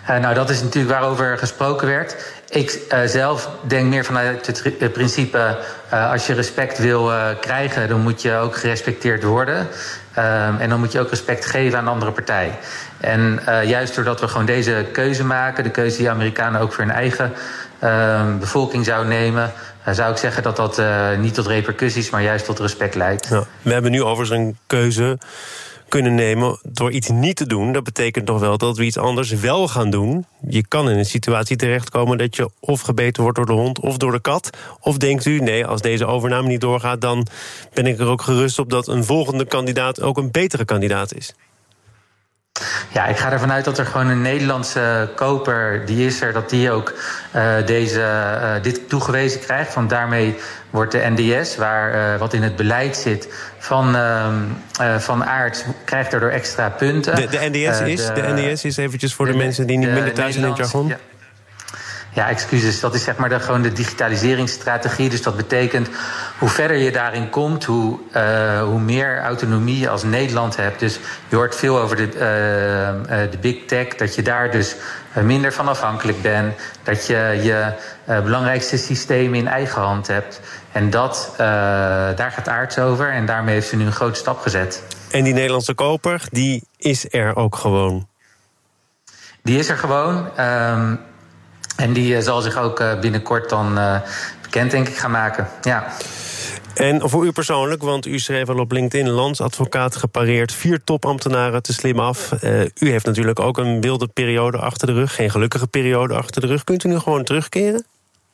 Nou, dat is natuurlijk waarover gesproken werd. Ik zelf denk meer vanuit het principe... als je respect wil krijgen, dan moet je ook gerespecteerd worden. En dan moet je ook respect geven aan de andere partij. En juist doordat we gewoon deze keuze maken... de keuze die Amerikanen ook voor hun eigen bevolking zouden nemen... zou ik zeggen dat dat niet tot repercussies, maar juist tot respect leidt. Ja, we hebben nu overigens een keuze kunnen nemen door iets niet te doen. Dat betekent toch wel dat we iets anders wel gaan doen. Je kan in een situatie terechtkomen dat je of gebeten wordt door de hond of door de kat. Of denkt u, nee, als deze overname niet doorgaat... dan ben ik er ook gerust op dat een volgende kandidaat ook een betere kandidaat is. Ja, ik ga ervan uit dat er gewoon een Nederlandse koper, die is er, dat die ook dit toegewezen krijgt. Want daarmee wordt de NDS, wat in het beleid zit van Aerts, krijgt daardoor extra punten. De NDS is eventjes voor de mensen die niet minder thuis zijn in het jargon. Ja, excuses. Dat is zeg maar gewoon de digitaliseringsstrategie. Dus dat betekent, hoe verder je daarin komt, hoe meer autonomie je als Nederland hebt. Dus je hoort veel over de big tech, dat je daar dus minder van afhankelijk bent. Dat je belangrijkste systemen in eigen hand hebt. En daar gaat Aerts over. En daarmee heeft ze nu een grote stap gezet. En die Nederlandse koper, die is er ook gewoon? Die is er gewoon. En die zal zich ook binnenkort dan bekend, denk ik, gaan maken. Ja. En voor u persoonlijk, want u schreef al op LinkedIn... landsadvocaat gepareerd, 4 topambtenaren te slim af. U heeft natuurlijk ook een wilde periode achter de rug. Geen gelukkige periode achter de rug. Kunt u nu gewoon terugkeren?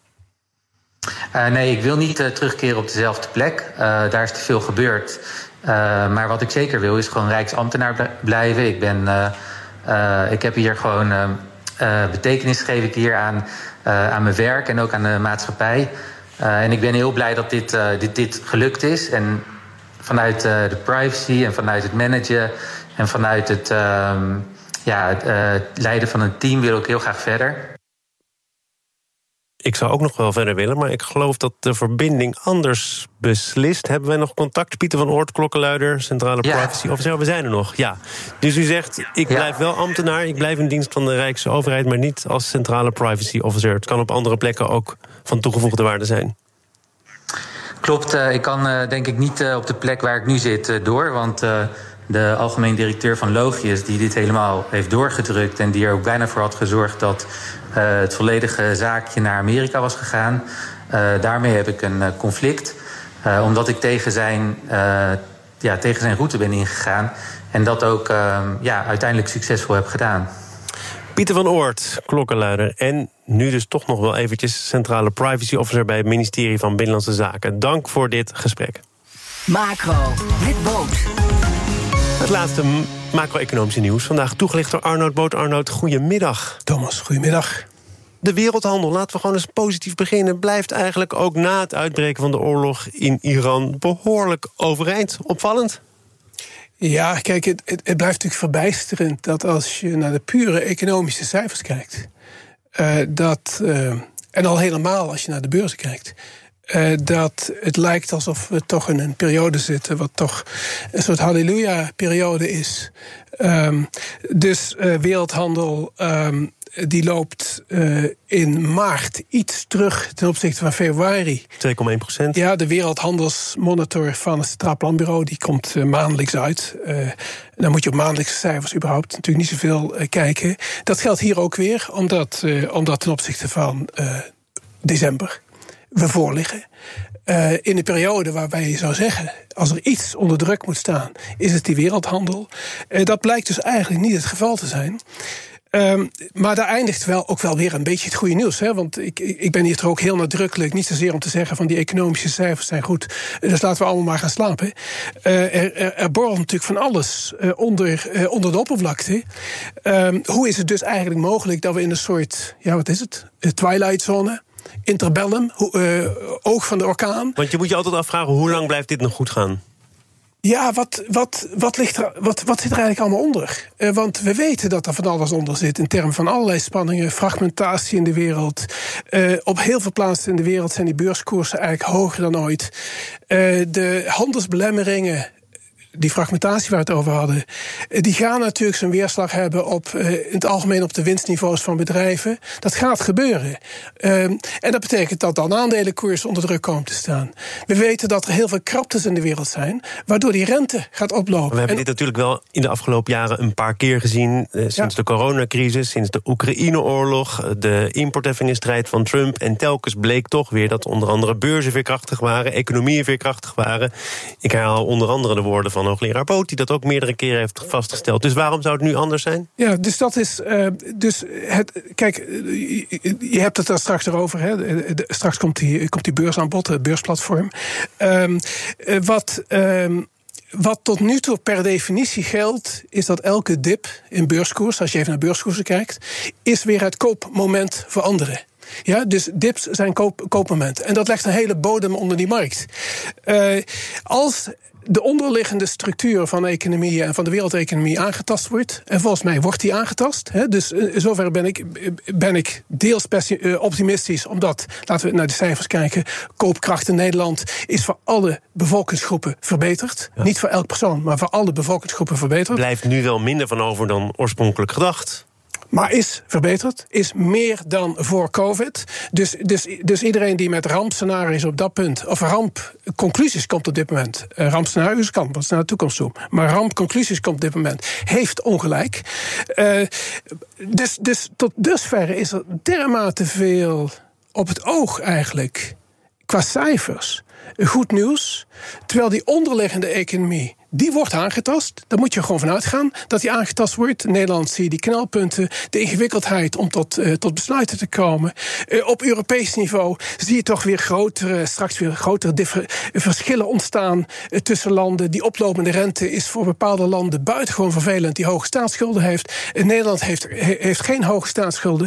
Nee, ik wil niet terugkeren op dezelfde plek. Daar is te veel gebeurd. Maar wat ik zeker wil, is gewoon rijksambtenaar blijven. Ik heb hier gewoon... betekenis geef ik hier aan mijn werk en ook aan de maatschappij. En ik ben heel blij dat dit gelukt is. En vanuit de privacy en vanuit het managen en vanuit het leiden van een team wil ik heel graag verder. Ik zou ook nog wel verder willen, maar ik geloof dat de verbinding anders beslist. Hebben wij nog contact? Pieter van Oort, klokkenluider, centrale privacy officer. We zijn er nog, ja. Dus u zegt, ik blijf wel ambtenaar, ik blijf in dienst van de Rijksoverheid, maar niet als centrale privacy officer. Het kan op andere plekken ook van toegevoegde waarde zijn. Klopt, ik kan denk ik niet op de plek waar ik nu zit door, want de algemeen directeur van Logius, die dit helemaal heeft doorgedrukt en die er ook bijna voor had gezorgd dat het volledige zaakje naar Amerika was gegaan. Daarmee heb ik een conflict, omdat ik tegen zijn route ben ingegaan en dat ook uiteindelijk succesvol heb gedaan. Pieter van Oort, klokkenluider en nu dus toch nog wel eventjes centrale privacy officer bij het ministerie van Binnenlandse Zaken. Dank voor dit gesprek. Macro, met Boot. Het laatste macro-economische nieuws. Vandaag toegelicht door Arnoud Boot. Arnoud, goedemiddag. Thomas, goedemiddag. De wereldhandel, laten we gewoon eens positief beginnen, blijft eigenlijk ook na het uitbreken van de oorlog in Iran behoorlijk overeind. Opvallend? Ja, kijk, het blijft natuurlijk verbijsterend dat als je naar de pure economische cijfers kijkt, en al helemaal als je naar de beurzen kijkt, dat het lijkt alsof we toch in een periode zitten wat toch een soort halleluja-periode is. Dus wereldhandel die loopt in maart iets terug ten opzichte van februari. 2,1%. Ja, de Wereldhandelsmonitor van het Centraal Planbureau die komt maandelijks uit. Dan moet je op maandelijkse cijfers überhaupt natuurlijk niet zoveel kijken. Dat geldt hier ook weer, omdat ten opzichte van december we voorliggen. In een periode waarbij je zou zeggen, als er iets onder druk moet staan, is het die wereldhandel. Dat blijkt dus eigenlijk niet het geval te zijn. Maar daar eindigt ook wel weer een beetje het goede nieuws. Hè? Want ik ben hier toch ook heel nadrukkelijk, niet zozeer om te zeggen van die economische cijfers zijn goed, dus laten we allemaal maar gaan slapen. Er borrelt natuurlijk van alles onder de oppervlakte. Hoe is het dus eigenlijk mogelijk dat we in een soort, Twilight Zone, interbellum, oog van de orkaan. Want je moet je altijd afvragen, hoe lang blijft dit nog goed gaan? Ja, wat zit er eigenlijk allemaal onder? Want we weten dat er van alles onder zit in termen van allerlei spanningen, fragmentatie in de wereld. Op heel veel plaatsen in de wereld zijn die beurskoersen eigenlijk hoger dan ooit. De handelsbelemmeringen die fragmentatie waar we het over hadden, die gaan natuurlijk zijn weerslag hebben op in het algemeen op de winstniveaus van bedrijven. Dat gaat gebeuren. En dat betekent dat dan aandelenkoers onder druk komen te staan. We weten dat er heel veel kraptes in de wereld zijn, waardoor die rente gaat oplopen. We hebben dit natuurlijk wel in de afgelopen jaren een paar keer gezien. Sinds de coronacrisis, sinds de Oekraïne-oorlog, de importheffingenstrijd van Trump. En telkens bleek toch weer dat onder andere beurzen veerkrachtig waren, economieën veerkrachtig waren. Ik herhaal onder andere de woorden van hoogleraar Boot, die dat ook meerdere keren heeft vastgesteld. Dus waarom zou het nu anders zijn? Ja, dus dat is. Kijk, je hebt het daar straks erover. Hè. Straks komt die beurs aan bod, het beursplatform. Wat tot nu toe per definitie geldt, is dat elke dip in beurskoers, als je even naar beurskoersen kijkt, is weer het koopmoment voor anderen. Ja, dus dips zijn koopmomenten. En dat legt een hele bodem onder die markt. Als de onderliggende structuur van economieën en van de wereldeconomie aangetast wordt, en volgens mij wordt die aangetast. Hè, dus in zoverre ben ik deels optimistisch, omdat, laten we naar de cijfers kijken, koopkracht in Nederland is voor alle bevolkingsgroepen verbeterd. Ja. Niet voor elk persoon, maar voor alle bevolkingsgroepen verbeterd. Blijft nu wel minder van over dan oorspronkelijk gedacht. Maar is verbeterd, is meer dan voor COVID. Dus iedereen die met rampscenario's op dat punt, of rampconclusies komt op dit moment. Rampscenario's kan, dat is naar de toekomst toe. Maar rampconclusies komt op dit moment, heeft ongelijk. Dus tot dusverre is er dermate veel op het oog eigenlijk, qua cijfers, goed nieuws. Terwijl die onderliggende economie, die wordt aangetast. Daar moet je gewoon van uitgaan dat die aangetast wordt. In Nederland zie je die knelpunten, de ingewikkeldheid om tot besluiten te komen. Op Europees niveau zie je toch weer straks weer grotere verschillen ontstaan tussen landen. Die oplopende rente is voor bepaalde landen buitengewoon vervelend, die hoge staatsschulden heeft. Nederland heeft geen hoge staatsschulden.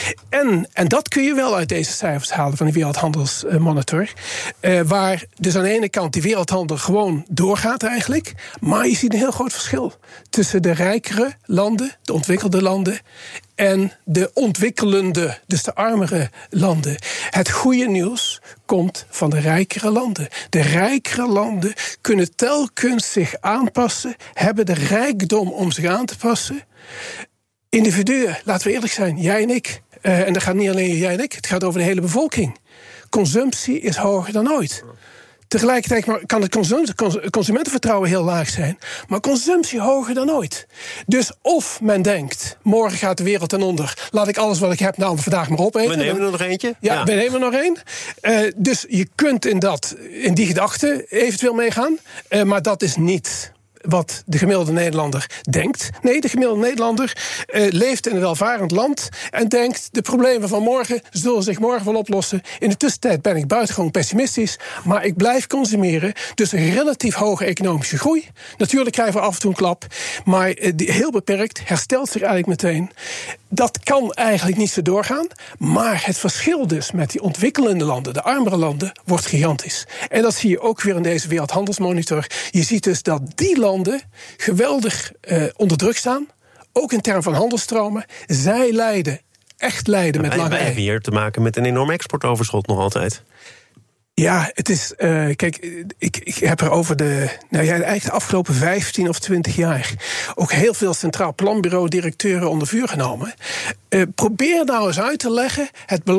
En dat kun je wel uit deze cijfers halen van de Wereldhandelsmonitor. Waar dus aan de ene kant die wereldhandel gewoon doorgaat eigenlijk. Maar je ziet een heel groot verschil tussen de rijkere landen, de ontwikkelde landen, en de ontwikkelende, dus de armere landen. Het goede nieuws komt van de rijkere landen. De rijkere landen kunnen telkens zich aanpassen, hebben de rijkdom om zich aan te passen. Individuen, laten we eerlijk zijn, jij en ik. En dat gaat niet alleen jij en ik, het gaat over de hele bevolking. Consumptie is hoger dan ooit. Tegelijkertijd kan het consumentenvertrouwen heel laag zijn, maar consumptie hoger dan ooit. Dus of men denkt, morgen gaat de wereld ten onder, laat ik alles wat ik heb nou vandaag maar opeten. We nemen er nog eentje. Ja, we nemen er nog één. Dus je kunt in die gedachte eventueel meegaan, maar dat is niet wat de gemiddelde Nederlander denkt. Nee, de gemiddelde Nederlander leeft in een welvarend land en denkt, de problemen van morgen zullen zich morgen wel oplossen. In de tussentijd ben ik buitengewoon pessimistisch, maar ik blijf consumeren. Dus een relatief hoge economische groei. Natuurlijk krijgen we af en toe een klap, maar heel beperkt, herstelt zich eigenlijk meteen. Dat kan eigenlijk niet zo doorgaan, maar het verschil dus met die ontwikkelende landen, de armere landen, wordt gigantisch. En dat zie je ook weer in deze Wereldhandelsmonitor. Je ziet dus dat die landen geweldig onder druk staan, ook in termen van handelsstromen. Zij echt lijden met lange Wij hebben hier te maken met een enorm exportoverschot nog altijd. Ja, het is. Kijk, ik heb er over eigenlijk de afgelopen 15 of 20 jaar ook heel veel Centraal Planbureau-directeuren onder vuur genomen. Probeer nou eens uit te leggen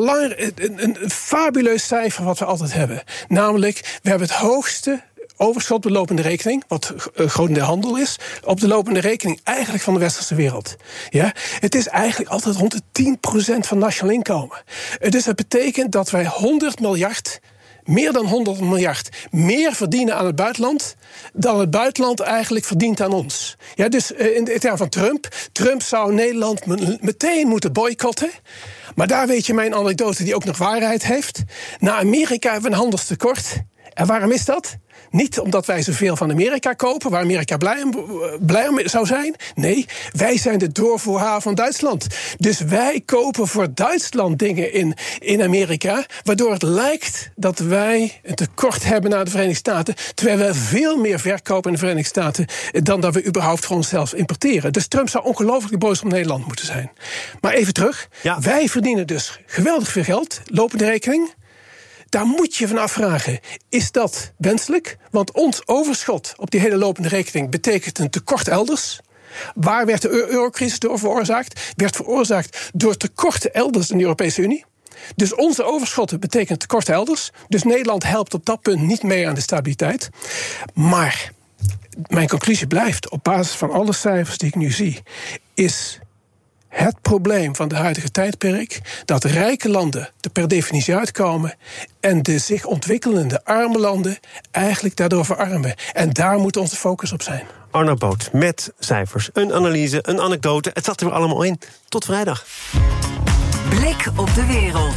een fabuleus cijfer wat we altijd hebben. Namelijk, we hebben het hoogste overschot op de lopende rekening, wat grotendeel handel is, op de lopende rekening eigenlijk van de westerse wereld. Ja? Het is eigenlijk altijd rond de 10% van nationaal inkomen. Dus dat betekent dat wij 100 miljard... meer dan 100 miljard meer verdienen aan het buitenland dan het buitenland eigenlijk verdient aan ons. Ja, dus in termen van Trump zou Nederland meteen moeten boycotten. Maar daar weet je mijn anekdote die ook nog waarheid heeft. Na Amerika hebben we een handelstekort. En waarom is dat? Niet omdat wij zoveel van Amerika kopen, waar Amerika blij om zou zijn. Nee, wij zijn de doorvoerhaven van Duitsland. Dus wij kopen voor Duitsland dingen in Amerika, waardoor het lijkt dat wij een tekort hebben naar de Verenigde Staten, terwijl we veel meer verkopen in de Verenigde Staten dan dat we überhaupt voor onszelf importeren. Dus Trump zou ongelooflijk boos op Nederland moeten zijn. Maar even terug. Ja. Wij verdienen dus geweldig veel geld, lopende rekening. Daar moet je van afvragen, is dat wenselijk? Want ons overschot op die hele lopende rekening betekent een tekort elders. Waar werd de eurocrisis door veroorzaakt? Werd veroorzaakt door tekorten elders in de Europese Unie. Dus onze overschotten betekent tekort elders. Dus Nederland helpt op dat punt niet mee aan de stabiliteit. Maar mijn conclusie blijft, op basis van alle cijfers die ik nu zie, is het probleem van de huidige tijdperk dat rijke landen er per definitie uitkomen en de zich ontwikkelende arme landen eigenlijk daardoor verarmen. En daar moet onze focus op zijn. Arno Boot met cijfers, een analyse, een anekdote. Het zat er allemaal in. Tot vrijdag. Blik op de wereld.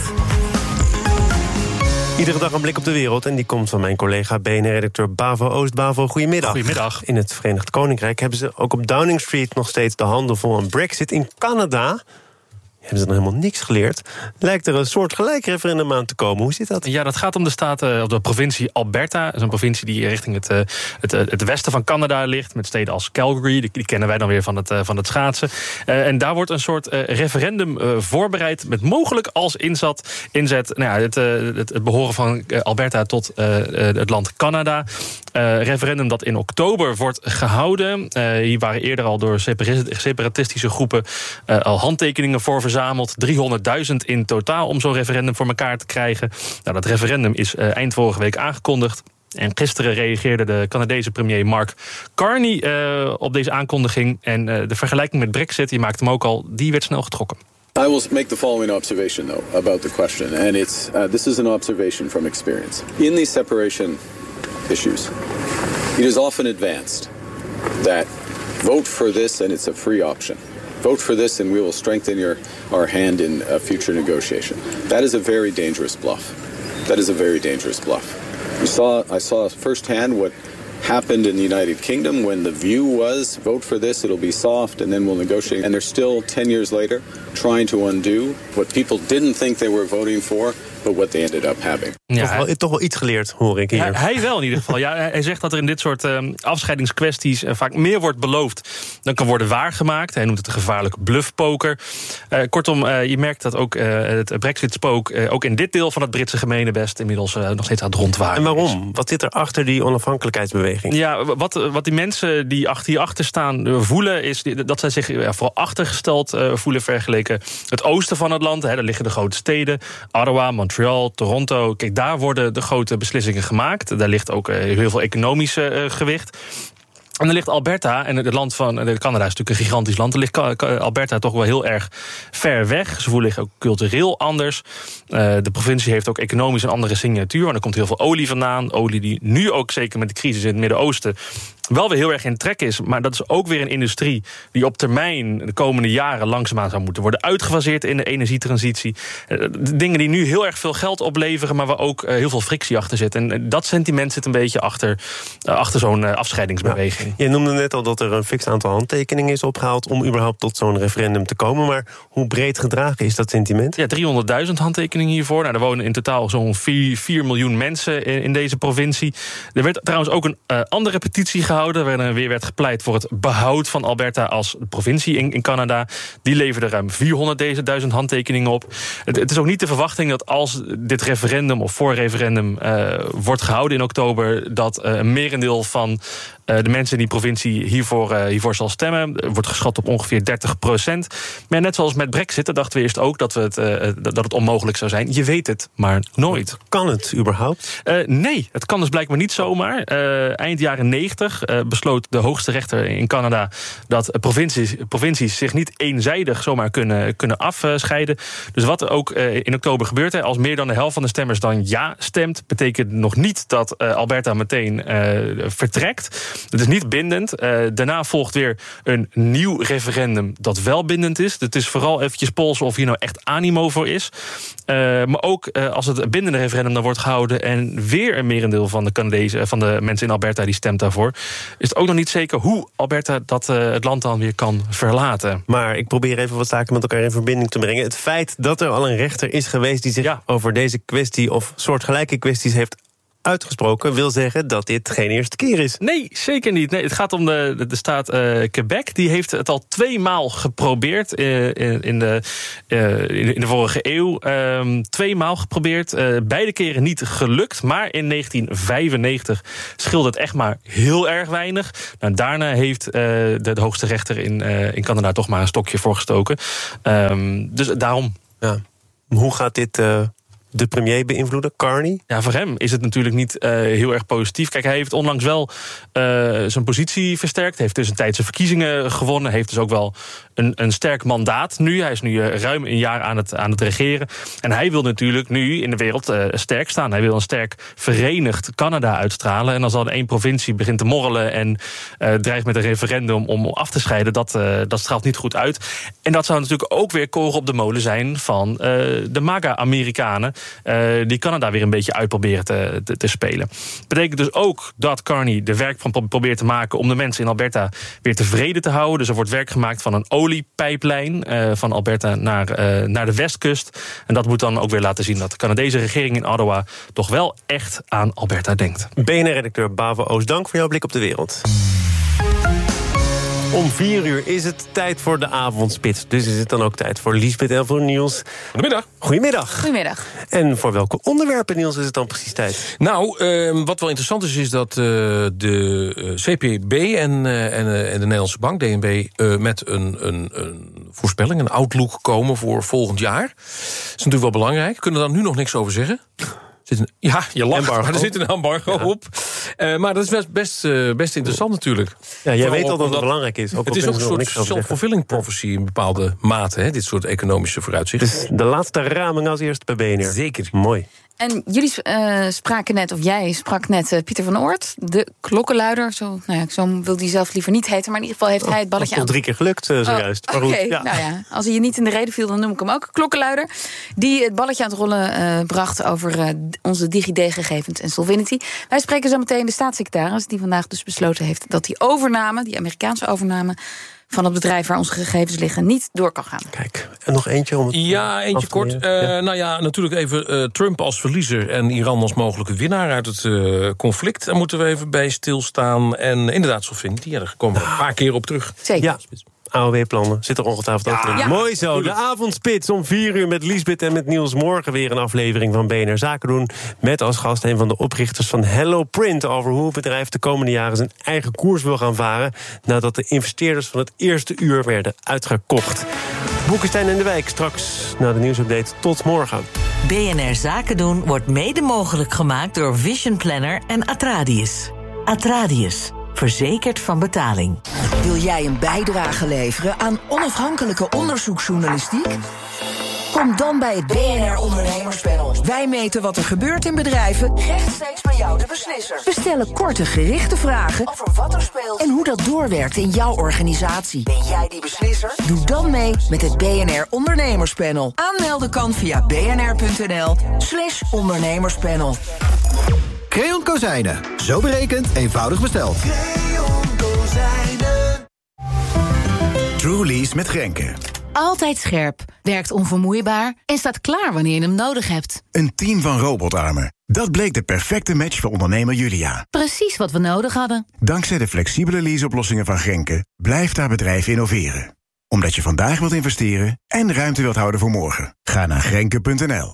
Iedere dag een blik op de wereld en die komt van mijn collega BNR-redacteur Bavo Oost. Bavo, goedemiddag. Goedemiddag. In het Verenigd Koninkrijk hebben ze ook op Downing Street nog steeds de handen vol aan Brexit. In Canada hebben ze nog helemaal niks geleerd. Lijkt er een soort gelijk referendum aan te komen. Hoe zit dat? Ja, dat gaat om de staat, of de provincie Alberta. Dat is een provincie die richting het westen van Canada ligt, met steden als Calgary. Die kennen wij dan weer van het schaatsen. En daar wordt een soort referendum voorbereid met mogelijk als inzet het behoren van Alberta tot het land Canada. Referendum dat in oktober wordt gehouden. Hier waren eerder al door separatistische groepen al handtekeningen voor verzameld. 300.000 in totaal om zo'n referendum voor elkaar te krijgen. Nou, dat referendum is eind vorige week aangekondigd. En gisteren reageerde de Canadese premier Mark Carney op deze aankondiging. En de vergelijking met Brexit, die maakte hem ook al, die werd snel getrokken. I will make the following observation, though, about the question. And this is an observation from experience. In these separation issues, it is often advanced that vote for this and it's a free option. Vote for this and we will strengthen our hand in a future negotiation. That is a very dangerous bluff. That is a very dangerous bluff. I saw firsthand what happened in the United Kingdom when the view was vote for this, it'll be soft, and then we'll negotiate. And they're still 10 years later trying to undo what people didn't think they were voting for, but what they ended up having. Ja, toch wel iets geleerd, hoor ik hier. Ja, hij wel in ieder geval. Ja, hij zegt dat er in dit soort afscheidingskwesties vaak meer wordt beloofd dan kan worden waargemaakt. Hij noemt het een gevaarlijke bluffpoker. Kortom, je merkt dat ook het Brexit-spook ook in dit deel van het Britse gemeenebest inmiddels nog steeds aan het rondwaren. En waarom? Wat zit er achter die onafhankelijkheidsbeweging? Ja, wat die mensen die hierachter staan voelen, is dat zij zich vooral achtergesteld voelen vergeleken het oosten van het land. Daar liggen de grote steden, Ottawa, Montreal, Toronto. Kijk, daar worden de grote beslissingen gemaakt. Daar ligt ook heel veel economisch gewicht. En dan ligt Alberta, en het land van Canada is natuurlijk een gigantisch land, dan ligt Alberta toch wel heel erg ver weg. Ze voelen zich ook cultureel anders. De provincie heeft ook economisch een andere signatuur, want er komt heel veel olie vandaan. Olie die nu ook, zeker met de crisis in het Midden-Oosten, wel weer heel erg in trek is. Maar dat is ook weer een industrie die op termijn de komende jaren langzaamaan zou moeten worden uitgefaseerd in de energietransitie. Dingen die nu heel erg veel geld opleveren, maar waar ook heel veel frictie achter zit. En dat sentiment zit een beetje achter zo'n afscheidingsbeweging. Ja, je noemde net al dat er een fix aantal handtekeningen is opgehaald om überhaupt tot zo'n referendum te komen. Maar hoe breed gedragen is dat sentiment? Ja, 300.000 handtekeningen hiervoor. Nou, er wonen in totaal zo'n 4 miljoen mensen in deze provincie. Er werd trouwens ook een andere petitie gehouden, waarin er weer werd gepleit voor het behoud van Alberta als provincie in Canada. Die leverde ruim 400.000 handtekeningen op. Het is ook niet de verwachting dat als dit referendum of voorreferendum wordt gehouden in oktober, dat een merendeel van de mensen in die provincie hiervoor zal stemmen. Er wordt geschat op ongeveer 30%. Maar net zoals met Brexit, daar dachten we eerst ook dat het onmogelijk zou zijn. Je weet het, maar nooit. Kan het überhaupt? Nee, het kan dus blijkbaar niet zomaar. Eind jaren 90 besloot de hoogste rechter in Canada dat provincies zich niet eenzijdig zomaar kunnen afscheiden. Dus wat er ook in oktober gebeurt, als meer dan de helft van de stemmers dan ja stemt, betekent nog niet dat Alberta meteen vertrekt. Het is niet bindend. Daarna volgt weer een nieuw referendum dat wel bindend is. Het is vooral eventjes polsen of hier nou echt animo voor is. Maar ook als het bindende referendum dan wordt gehouden en weer een merendeel van de Canadezen, van de mensen in Alberta die stemt daarvoor, is het ook nog niet zeker hoe Alberta het land dan weer kan verlaten. Maar ik probeer even wat zaken met elkaar in verbinding te brengen. Het feit dat er al een rechter is geweest die zich over deze kwestie of soortgelijke kwesties heeft uitgesproken wil zeggen dat dit geen eerste keer is. Nee, zeker niet. Nee, het gaat om de staat Quebec. Die heeft het al 2 maal geprobeerd in de vorige eeuw. 2 maal geprobeerd. Beide keren niet gelukt. Maar in 1995 scheelde het echt maar heel erg weinig. Nou, daarna heeft de hoogste rechter in Canada toch maar een stokje voor gestoken. Dus daarom. Ja. Hoe gaat dit de premier beïnvloeden, Carney? Ja, voor hem is het natuurlijk niet heel erg positief. Kijk, hij heeft onlangs wel zijn positie versterkt. Heeft tussentijdse verkiezingen gewonnen. Heeft dus ook wel een sterk mandaat nu. Hij is nu ruim een jaar aan het regeren. En hij wil natuurlijk nu in de wereld sterk staan. Hij wil een sterk verenigd Canada uitstralen. En als dan 1 provincie begint te morrelen en dreigt met een referendum om af te scheiden, dat straalt niet goed uit. En dat zou natuurlijk ook weer koren op de molen zijn van de MAGA-Amerikanen, die Canada weer een beetje uitproberen te spelen. Betekent dus ook dat Carney er werk van probeert te maken om de mensen in Alberta weer tevreden te houden. Dus er wordt werk gemaakt van een oliepijplijn van Alberta naar de westkust. En dat moet dan ook weer laten zien dat de Canadese regering in Ottawa toch wel echt aan Alberta denkt. BNR-redacteur Bavo Oost, dank voor jouw blik op de wereld. Om 4 uur is het tijd voor de avondspits. Dus is het dan ook tijd voor Liesbeth en voor Niels. Goedemiddag. Goedemiddag. En voor welke onderwerpen, Niels, is het dan precies tijd? Nou, wat wel interessant is dat de CPB en de Nederlandse Bank, DNB, met een voorspelling, een outlook komen voor volgend jaar. Dat is natuurlijk wel belangrijk. Kunnen we daar nu nog niks over zeggen? Ja, je lacht, maar er zit een embargo op. Maar dat is best interessant natuurlijk. Ja, jij weet al dat het belangrijk is. Het is ook een soort self-fulfilling prophecy in bepaalde mate, hè, dit soort economische vooruitzichten. Dus de laatste raming als eerste bij BNR. Zeker. Mooi. En jullie spraken net, of jij sprak net Pieter van Oort, de klokkenluider. Zo wil hij zelf liever niet heten, maar in ieder geval heeft hij het balletje aan. Dat is 3 keer gelukt zojuist. Oké, ja. Nou ja, als hij je niet in de reden viel, dan noem ik hem ook klokkenluider. Die het balletje aan het rollen bracht over onze DigiD-gegevens en Solvinity. Wij spreken zo meteen de staatssecretaris, die vandaag dus besloten heeft dat die overname, die Amerikaanse overname van het bedrijf waar onze gegevens liggen, niet door kan gaan. Kijk, en nog eentje om het. Ja, eentje kort. Nou ja, natuurlijk even Trump als verliezer en Iran als mogelijke winnaar uit het conflict. Daar moeten we even bij stilstaan. En inderdaad, Solvinity, daar komen we een paar keer op terug. Zeker. Ja. AOW-plannen zit er ongetwijfeld ook in. Ja. Mooi zo, de avondspits om 4 uur met Liesbeth en met Niels. Morgen weer een aflevering van BNR Zaken doen. Met als gast een van de oprichters van HelloPrint over hoe het bedrijf de komende jaren zijn eigen koers wil gaan varen, nadat de investeerders van het eerste uur werden uitgekocht. Boekenstein en de Wijk straks na de nieuwsupdate. Tot morgen. BNR Zaken doen wordt mede mogelijk gemaakt door Vision Planner en Atradius. Atradius. Verzekerd van betaling. Wil jij een bijdrage leveren aan onafhankelijke onderzoeksjournalistiek? Kom dan bij het BNR Ondernemerspanel. Wij meten wat er gebeurt in bedrijven, rechtstreeks bij jou de beslisser. We stellen korte, gerichte vragen over wat er speelt en hoe dat doorwerkt in jouw organisatie. Ben jij die beslisser? Doe dan mee met het BNR Ondernemerspanel. Aanmelden kan via bnr.nl/ondernemerspanel. Creon Kozijnen. Zo berekend, eenvoudig besteld. Creon Kozijnen. Trulease met Grenke. Altijd scherp, werkt onvermoeibaar en staat klaar wanneer je hem nodig hebt. Een team van robotarmen. Dat bleek de perfecte match voor ondernemer Julia. Precies wat we nodig hadden. Dankzij de flexibele leaseoplossingen van Grenke blijft haar bedrijf innoveren. Omdat je vandaag wilt investeren en ruimte wilt houden voor morgen. Ga naar grenke.nl.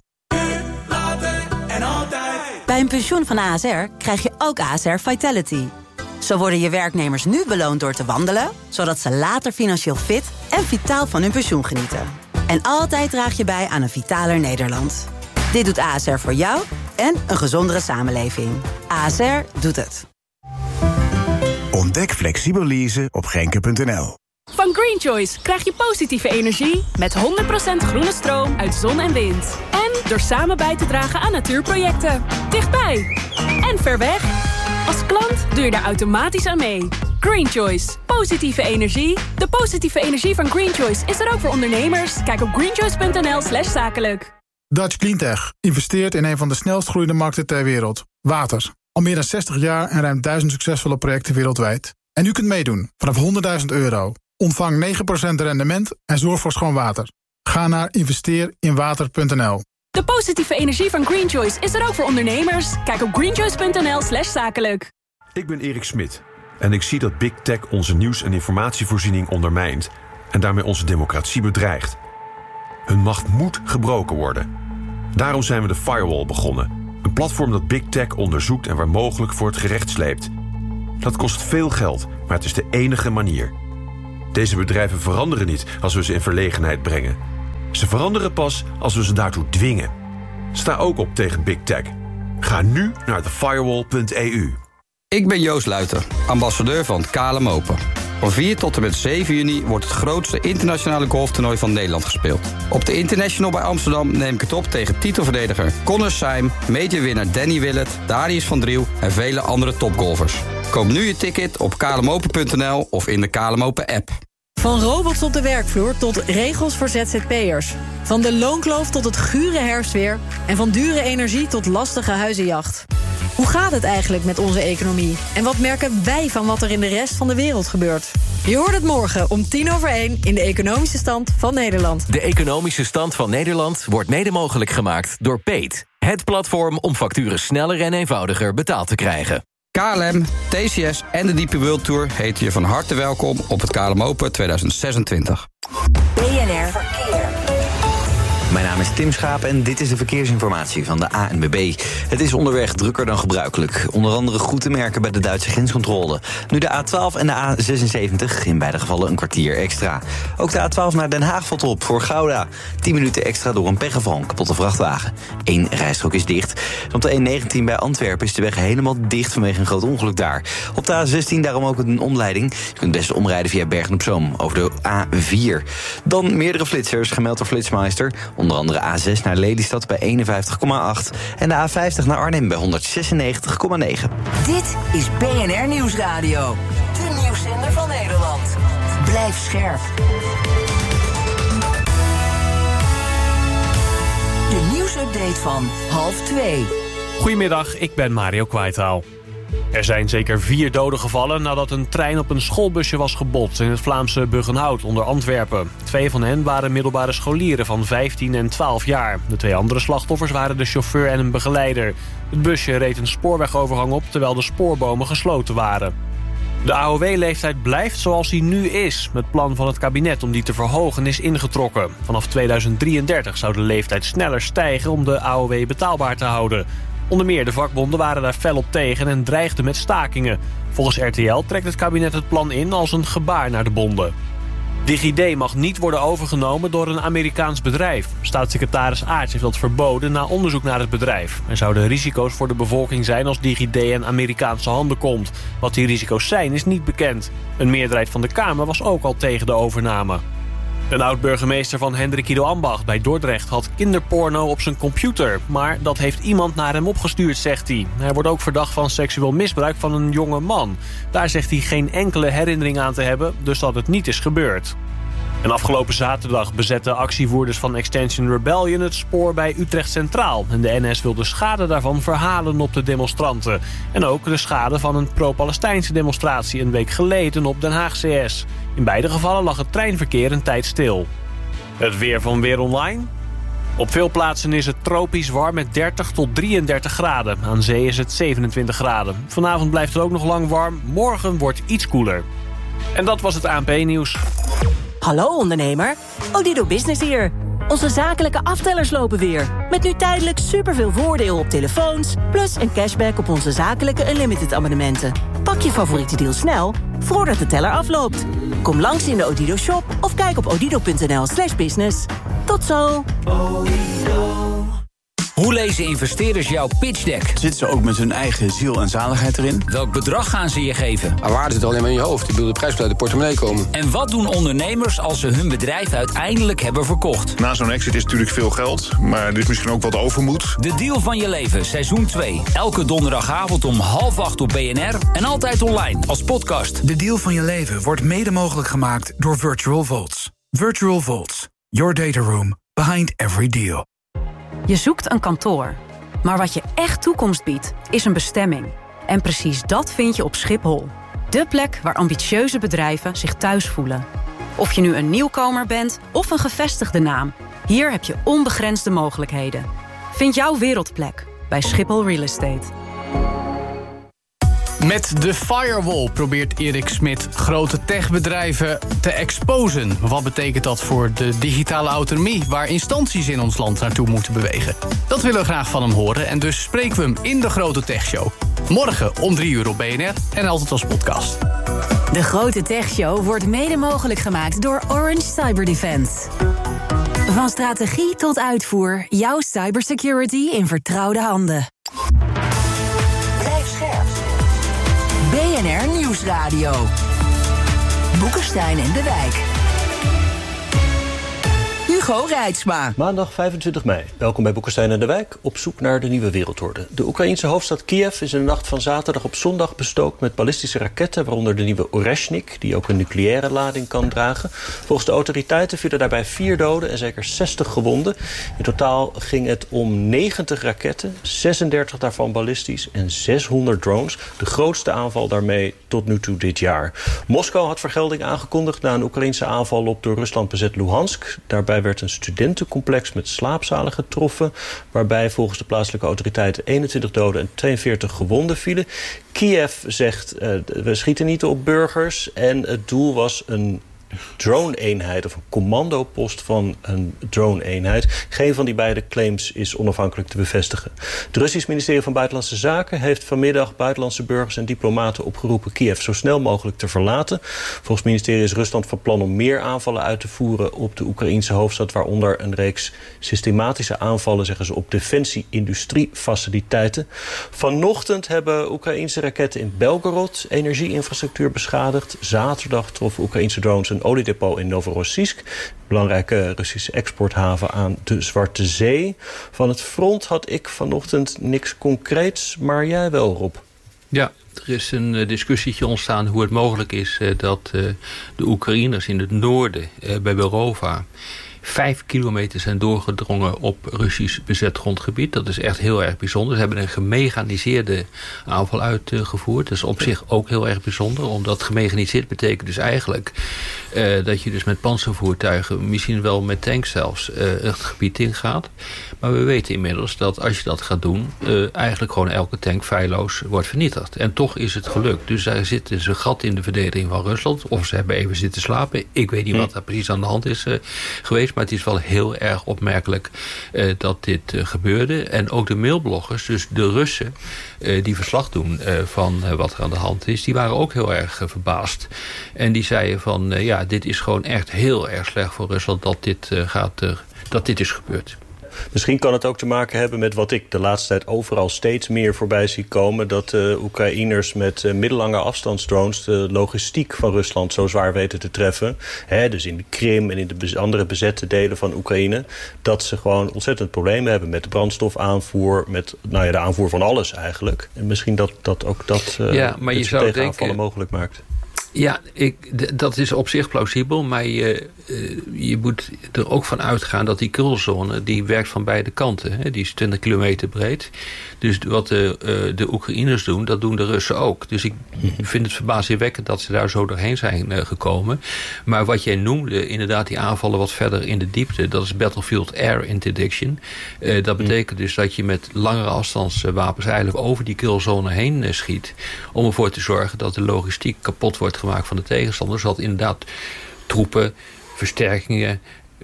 Bij een pensioen van ASR krijg je ook ASR Vitality. Zo worden je werknemers nu beloond door te wandelen, zodat ze later financieel fit en vitaal van hun pensioen genieten. En altijd draag je bij aan een vitaler Nederland. Dit doet ASR voor jou en een gezondere samenleving. ASR doet het. Ontdek flexibel leasen op grenke.nl. Van Green Choice krijg je positieve energie met 100% groene stroom uit zon en wind. En door samen bij te dragen aan natuurprojecten. Dichtbij en ver weg. Als klant doe je daar automatisch aan mee. Green Choice. Positieve energie. De positieve energie van Green Choice is er ook voor ondernemers. Kijk op greenchoice.nl/zakelijk. Dutch Cleantech investeert in een van de snelst groeiende markten ter wereld. Water. Al meer dan 60 jaar en ruim 1000 succesvolle projecten wereldwijd. En u kunt meedoen vanaf €100.000. Ontvang 9% rendement en zorg voor schoon water. Ga naar investeerinwater.nl. De positieve energie van Green Choice is er ook voor ondernemers. Kijk op greenchoice.nl/zakelijk. Ik ben Erik Smit en ik zie dat Big Tech onze nieuws- en informatievoorziening ondermijnt en daarmee onze democratie bedreigt. Hun macht moet gebroken worden. Daarom zijn we de Firewall begonnen. Een platform dat Big Tech onderzoekt en waar mogelijk voor het gerecht sleept. Dat kost veel geld, maar het is de enige manier. Deze bedrijven veranderen niet als we ze in verlegenheid brengen. Ze veranderen pas als we ze daartoe dwingen. Sta ook op tegen Big Tech. Ga nu naar thefirewall.eu. Ik ben Joost Luiter, ambassadeur van KLM Open. Van 4 tot en met 7 juni wordt het grootste internationale golftoernooi van Nederland gespeeld. Op de International bij Amsterdam neem ik het op tegen titelverdediger Connor Syme, majorwinnaar Danny Willett, Darius van Driel en vele andere topgolfers. Koop nu je ticket op klmopen.nl of in de KLM Open app. Van robots op de werkvloer tot regels voor ZZP'ers. Van de loonkloof tot het gure herfstweer. En van dure energie tot lastige huizenjacht. Hoe gaat het eigenlijk met onze economie? En wat merken wij van wat er in de rest van de wereld gebeurt? Je hoort het morgen om 1:10 in de Economische Stand van Nederland. De Economische Stand van Nederland wordt mede mogelijk gemaakt door Peet. Het platform om facturen sneller en eenvoudiger betaald te krijgen. KLM, TCS en de DP World Tour heten je van harte welkom op het KLM Open 2026. BNR Verkeer. Mijn naam is Tim Schaap en dit is de verkeersinformatie van de ANWB. Het is onderweg drukker dan gebruikelijk. Onder andere goed te merken bij de Duitse grenscontrole. Nu de A12 en de A76, in beide gevallen een kwartier extra. Ook de A12 naar Den Haag valt op voor Gouda. 10 minuten extra door een pechgeval, een kapotte vrachtwagen. 1 rijstrook is dicht. Op de E19 bij Antwerpen is de weg helemaal dicht vanwege een groot ongeluk daar. Op de A16 daarom ook een omleiding. Je kunt best omrijden via Bergen-op-Zoom over de A4. Dan meerdere flitsers, gemeld door Flitsmeister. Onder andere A6 naar Lelystad bij 51,8 en de A50 naar Arnhem bij 196,9. Dit is BNR Nieuwsradio. De nieuwszender van Nederland. Blijf scherp. De nieuwsupdate van 1:30. Goedemiddag, ik ben Mario Kwaitaal. Er zijn zeker 4 doden gevallen nadat een trein op een schoolbusje was gebotst in het Vlaamse Buggenhout onder Antwerpen. 2 van hen waren middelbare scholieren van 15 en 12 jaar. De 2 andere slachtoffers waren de chauffeur en een begeleider. Het busje reed een spoorwegovergang op terwijl de spoorbomen gesloten waren. De AOW-leeftijd blijft zoals die nu is. Het plan van het kabinet om die te verhogen is ingetrokken. Vanaf 2033 zou de leeftijd sneller stijgen om de AOW betaalbaar te houden. Onder meer de vakbonden waren daar fel op tegen en dreigden met stakingen. Volgens RTL trekt het kabinet het plan in als een gebaar naar de bonden. DigiD mag niet worden overgenomen door een Amerikaans bedrijf. Staatssecretaris Aerts heeft dat verboden na onderzoek naar het bedrijf. Er zouden risico's voor de bevolking zijn als DigiD in Amerikaanse handen komt. Wat die risico's zijn is niet bekend. Een meerderheid van de Kamer was ook al tegen de overname. Een oud-burgemeester van Hendrikido Ambacht bij Dordrecht had kinderporno op zijn computer. Maar dat heeft iemand naar hem opgestuurd, zegt hij. Hij wordt ook verdacht van seksueel misbruik van een jonge man. Daar zegt hij geen enkele herinnering aan te hebben, dus dat het niet is gebeurd. En afgelopen zaterdag bezetten actievoerders van Extinction Rebellion het spoor bij Utrecht Centraal. En de NS wil de schade daarvan verhalen op de demonstranten. En ook de schade van een pro-Palestijnse demonstratie een week geleden op Den Haag CS. In beide gevallen lag het treinverkeer een tijd stil. Het weer van Weer Online. Op veel plaatsen is het tropisch warm met 30 tot 33 graden. Aan zee is het 27 graden. Vanavond blijft het ook nog lang warm. Morgen wordt iets koeler. En dat was het ANP-nieuws. Hallo ondernemer, Odido Business hier. Onze zakelijke aftellers lopen weer. Met nu tijdelijk superveel voordeel op telefoons... plus een cashback op onze zakelijke unlimited abonnementen. Pak je favoriete deal snel, voordat de teller afloopt. Kom langs in de Odido shop of kijk op odido.nl/business. Tot zo! Hoe lezen investeerders jouw pitch deck? Zitten ze ook met hun eigen ziel en zaligheid erin? Welk bedrag gaan ze je geven? Maar waarde zit alleen maar in je hoofd. Ik bedoel, de prijs moet uit de portemonnee komen. En wat doen ondernemers als ze hun bedrijf uiteindelijk hebben verkocht? Na zo'n exit is natuurlijk veel geld, maar er is misschien ook wat overmoed. De deal van je leven, seizoen 2. Elke donderdagavond om 7:30 op BNR en altijd online als podcast. De deal van je leven wordt mede mogelijk gemaakt door Virtual Vaults. Virtual Vaults, your data room behind every deal. Je zoekt een kantoor. Maar wat je echt toekomst biedt, is een bestemming. En precies dat vind je op Schiphol. De plek waar ambitieuze bedrijven zich thuis voelen. Of je nu een nieuwkomer bent of een gevestigde naam. Hier heb je onbegrensde mogelijkheden. Vind jouw wereldplek bij Schiphol Real Estate. Met de firewall probeert Erik Smit grote techbedrijven te exposen. Wat betekent dat voor de digitale autonomie, waar instanties in ons land naartoe moeten bewegen? Dat willen we graag van hem horen en dus spreken we hem in de Grote Techshow. Morgen om 3:00 op BNR en altijd als podcast. De Grote Techshow wordt mede mogelijk gemaakt door Orange Cyber Defense. Van strategie tot uitvoer, jouw cybersecurity in vertrouwde handen. Blijf scherp. BNR Nieuwsradio. Boekenstein en de Wijk. Hugo Reitsma. Maandag 25 mei. Welkom bij Boekenstein en de Wijk. Op zoek naar de nieuwe wereldorde. De Oekraïense hoofdstad Kiev is in de nacht van zaterdag op zondag bestookt met ballistische raketten, waaronder de nieuwe Oreshnik, die ook een nucleaire lading kan dragen. Volgens de autoriteiten vielen daarbij 4 doden en zeker 60 gewonden. In totaal ging het om 90 raketten, 36 daarvan ballistisch en 600 drones. De grootste aanval daarmee tot nu toe dit jaar. Moskou had vergelding aangekondigd na een Oekraïense aanval op door Rusland bezet Luhansk. Daarbij werd een studentencomplex met slaapzalen getroffen, waarbij volgens de plaatselijke autoriteiten 21 doden en 42 gewonden vielen. Kiev zegt, we schieten niet op burgers en het doel was een drone-eenheid of een commandopost van een drone-eenheid. Geen van die beide claims is onafhankelijk te bevestigen. Het Russisch ministerie van Buitenlandse Zaken heeft vanmiddag buitenlandse burgers en diplomaten opgeroepen Kiev zo snel mogelijk te verlaten. Volgens het ministerie is Rusland van plan om meer aanvallen uit te voeren op de Oekraïense hoofdstad, waaronder een reeks systematische aanvallen, zeggen ze, op defensie-industriefaciliteiten. Vanochtend hebben Oekraïense raketten in Belgorod energieinfrastructuur beschadigd. Zaterdag troffen Oekraïense drones een oliedepot in Novorossiysk, belangrijke Russische exporthaven aan de Zwarte Zee. Van het front had ik vanochtend niks concreets, maar jij wel, Rob. Ja, er is een discussietje ontstaan hoe het mogelijk is dat de Oekraïners in het noorden bij Berova 5 kilometer zijn doorgedrongen op Russisch bezet grondgebied. Dat is echt heel erg bijzonder. Ze hebben een gemechaniseerde aanval uitgevoerd. Dat is op zich ook heel erg bijzonder. Omdat gemechaniseerd betekent dus eigenlijk dat je dus met panzervoertuigen, misschien wel met tanks zelfs, het gebied ingaat. Maar we weten inmiddels dat als je dat gaat doen, eigenlijk gewoon elke tank feilloos wordt vernietigd. En toch is het gelukt. Dus daar zit dus een gat in de verdediging van Rusland. Of ze hebben even zitten slapen. Ik weet niet wat daar precies aan de hand is geweest. Maar het is wel heel erg opmerkelijk dat dit gebeurde. En ook de mailbloggers, dus de Russen die verslag doen van wat er aan de hand is, die waren ook heel erg verbaasd. En die zeiden van, ja, dit is gewoon echt heel erg slecht voor Rusland dat dit is gebeurd. Misschien kan het ook te maken hebben met wat ik de laatste tijd overal steeds meer voorbij zie komen, dat Oekraïners met middellange afstandsdrones de logistiek van Rusland zo zwaar weten te treffen. Dus in de Krim en in de andere bezette delen van Oekraïne. Dat ze gewoon ontzettend problemen hebben met de brandstofaanvoer, met de aanvoer van alles eigenlijk. En misschien dat ook dat maar je zou tegenaanvallen mogelijk maakt. Ja, dat is op zich plausibel, maar je moet er ook van uitgaan dat die krulzone, die werkt van beide kanten. Hè? Die is 20 kilometer breed. Dus wat de Oekraïners doen, dat doen de Russen ook. Dus ik vind het verbazingwekkend dat ze daar zo doorheen zijn gekomen. Maar wat jij noemde, inderdaad die aanvallen wat verder in de diepte, dat is battlefield air interdiction. Dat betekent dus dat je met langere afstandswapens eigenlijk over die krulzone heen schiet, om ervoor te zorgen dat de logistiek kapot wordt gemaakt van de tegenstander, zodat inderdaad troepen, versterkingen,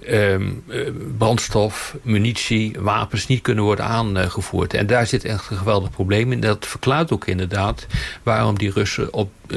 brandstof, munitie, wapens niet kunnen worden aangevoerd. En daar zit echt een geweldig probleem in. Dat verklaart ook inderdaad waarom die Russen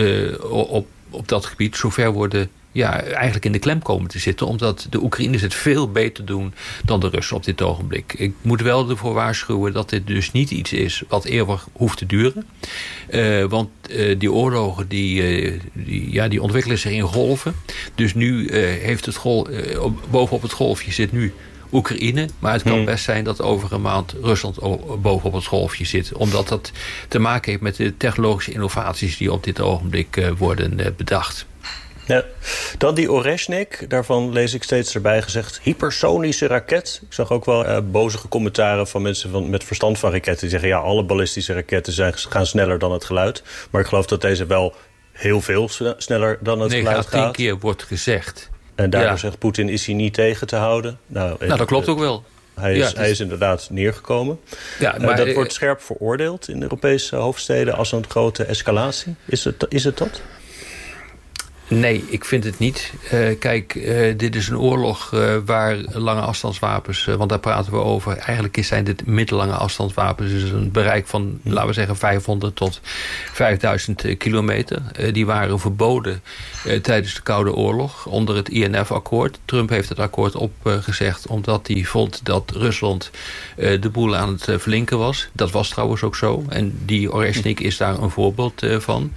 op dat gebied zo ver worden, eigenlijk in de klem komen te zitten, omdat de Oekraïners het veel beter doen dan de Russen op dit ogenblik. Ik moet wel ervoor waarschuwen dat dit dus niet iets is wat eeuwig hoeft te duren. Want die oorlogen die ontwikkelen zich in golven. Dus nu heeft het bovenop het golfje zit nu Oekraïne, maar het kan best zijn dat over een maand Rusland bovenop het golfje zit. Omdat dat te maken heeft met de technologische innovaties die op dit ogenblik worden bedacht. Ja. Dan die Oreshnik, daarvan lees ik steeds erbij gezegd hypersonische raket. Ik zag ook wel bozige commentaren van mensen met verstand van raketten. Die zeggen, alle ballistische raketten gaan sneller dan het geluid. Maar ik geloof dat deze wel heel veel sneller dan het geluid gaat. 9 à 10 keer wordt gezegd. En daardoor zegt Poetin, is hij niet tegen te houden. Nou, dat klopt ook wel. Hij is inderdaad neergekomen. Ja, maar dat wordt scherp veroordeeld in de Europese hoofdsteden als een grote escalatie. Is het dat? Nee, ik vind het niet. Kijk, dit is een oorlog waar lange afstandswapens... want daar praten we over. Eigenlijk zijn dit middellange afstandswapens. Dus een bereik van, laten we zeggen, 500 tot 5000 kilometer. Die waren verboden tijdens de Koude Oorlog onder het INF-akkoord. Trump heeft het akkoord opgezegd omdat hij vond dat Rusland de boel aan het verlinken was. Dat was trouwens ook zo. En die Oreshnik is daar een voorbeeld van.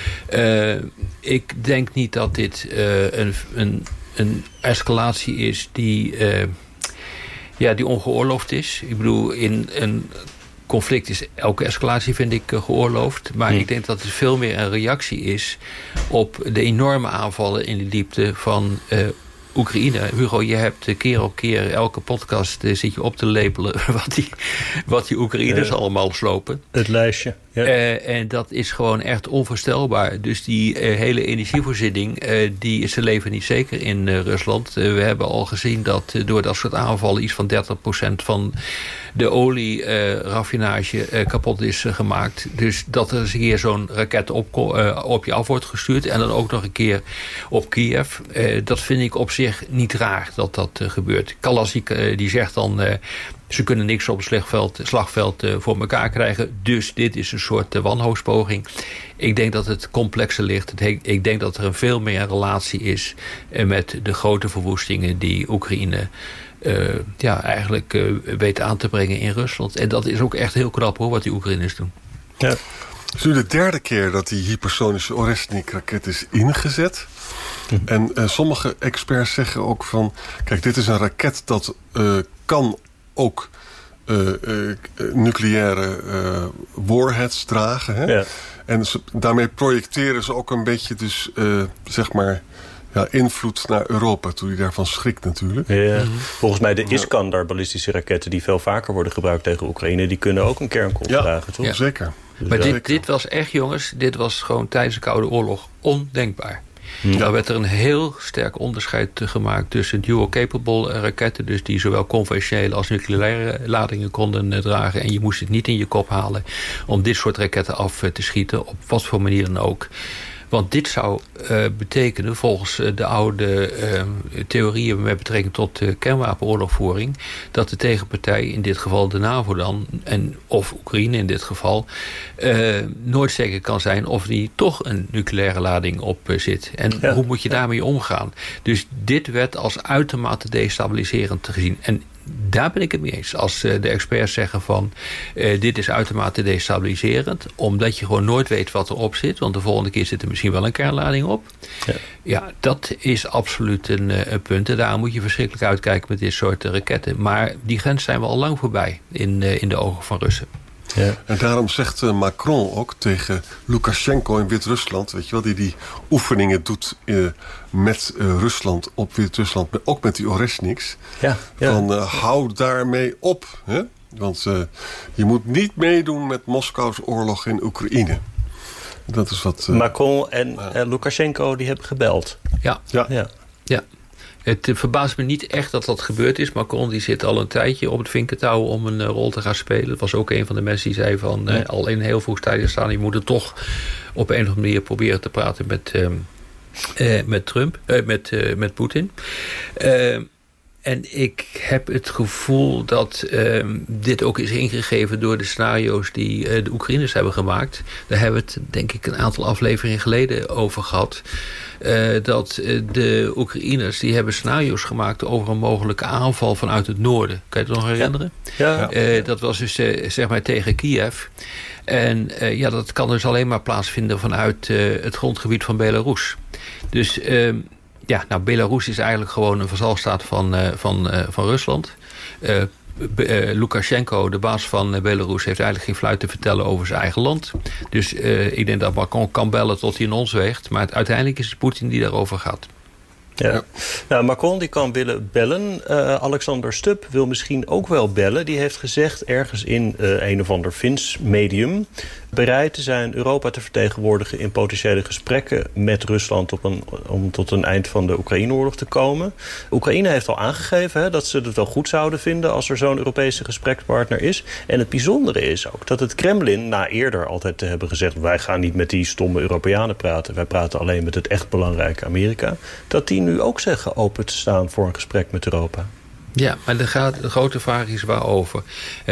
Ik denk niet dat dit een escalatie is die ongeoorloofd is. Ik bedoel, in een conflict is elke escalatie, vind ik, geoorloofd. Maar ik denk dat het veel meer een reactie is op de enorme aanvallen in de diepte van Oekraïne. Hugo, je hebt keer op keer elke podcast zit je op te lepelen wat die Oekraïners allemaal slopen. Het lijstje. Ja. En dat is gewoon echt onvoorstelbaar. Dus die hele energievoorziening, die is zijn leven niet zeker in Rusland. We hebben al gezien dat door dat soort aanvallen iets van 30% van de olieraffinage kapot is gemaakt. Dus dat er eens een keer zo'n raket op je af wordt gestuurd en dan ook nog een keer op Kiev. Dat vind ik op zich niet raar dat dat gebeurt. Kalasnik die zegt dan... Ze kunnen niks op het slagveld voor elkaar krijgen. Dus dit is een soort wanhoopspoging. Ik denk dat het complexer ligt. Ik denk dat er een veel meer relatie is met de grote verwoestingen die Oekraïne eigenlijk weet aan te brengen in Rusland. En dat is ook echt heel knap hoor, wat die Oekraïners doen. Ja. Het is nu de derde keer dat die hypersonische Oreshnik-raket is ingezet. En sommige experts zeggen ook van... Kijk, dit is een raket dat kan ook nucleaire warheads dragen. Hè? Ja. En daarmee projecteren ze ook een beetje dus, invloed naar Europa. Toen hij daarvan schrikt natuurlijk. Ja. Volgens mij de Iskander ballistische raketten... die veel vaker worden gebruikt tegen Oekraïne... die kunnen ook een kernkolf dragen, toch? Ja, zeker. Dus maar dit was echt, jongens... dit was gewoon tijdens de Koude Oorlog ondenkbaar. Daar werd er een heel sterk onderscheid gemaakt tussen dual-capable raketten... dus die zowel conventionele als nucleaire ladingen konden dragen... en je moest het niet in je kop halen om dit soort raketten af te schieten... op wat voor manier dan ook. Want dit zou betekenen, volgens de oude theorieën... met betrekking tot kernwapenoorlogvoering... dat de tegenpartij, in dit geval de NAVO dan... of Oekraïne in dit geval... nooit zeker kan zijn of die toch een nucleaire lading op zit. En hoe moet je daarmee omgaan? Dus dit werd als uitermate destabiliserend gezien. En daar ben ik het mee eens. Als de experts zeggen van... dit is uitermate destabiliserend... omdat je gewoon nooit weet wat erop zit... want de volgende keer zit er misschien wel een kernlading op. Ja, dat is absoluut een punt. En daar moet je verschrikkelijk uitkijken met dit soort raketten. Maar die grens zijn we al lang voorbij... in de ogen van Russen. Ja. En daarom zegt Macron ook tegen Lukashenko in Wit-Rusland... weet je wel, die oefeningen doet met Rusland op Wit-Rusland... ook met die Oreshniks. Van hou daarmee op. Hè? Want je moet niet meedoen met Moskous oorlog in Oekraïne. Dat is wat... Macron en Lukashenko die hebben gebeld. Ja. Het verbaast me niet echt dat dat gebeurd is. Macron die zit al een tijdje op het vinkentouw om een rol te gaan spelen. Dat was ook een van de mensen die zei van... al in een heel vroeg stadium staan... je moet er toch op een of andere manier proberen te praten met Trump. Met Poetin. En ik heb het gevoel dat dit ook is ingegeven door de scenario's die de Oekraïners hebben gemaakt. Daar hebben we het denk ik een aantal afleveringen geleden over gehad. Dat de Oekraïners die hebben scenario's gemaakt over een mogelijke aanval vanuit het noorden. Kan je het nog herinneren? Ja. Dat was dus zeg maar tegen Kiev. En dat kan dus alleen maar plaatsvinden vanuit het grondgebied van Belarus. Dus... Belarus is eigenlijk gewoon een vazalstaat van Rusland. Lukashenko, de baas van Belarus, heeft eigenlijk geen fluit te vertellen over zijn eigen land. Dus ik denk dat Macron kan bellen tot hij in ons weegt. Maar uiteindelijk is het Poetin die daarover gaat. Ja. Nou, Macron die kan willen bellen. Alexander Stubb wil misschien ook wel bellen. Die heeft gezegd ergens in een of ander Fins medium bereid te zijn Europa te vertegenwoordigen in potentiële gesprekken met Rusland om tot een eind van de Oekraïne-oorlog te komen. Oekraïne heeft al aangegeven dat ze het wel goed zouden vinden als er zo'n Europese gesprekspartner is. En het bijzondere is ook dat het Kremlin, na eerder altijd te hebben gezegd wij gaan niet met die stomme Europeanen praten, wij praten alleen met het echt belangrijke Amerika, dat die nu ook zeggen open te staan voor een gesprek met Europa. Ja, maar de grote vraag is waarover.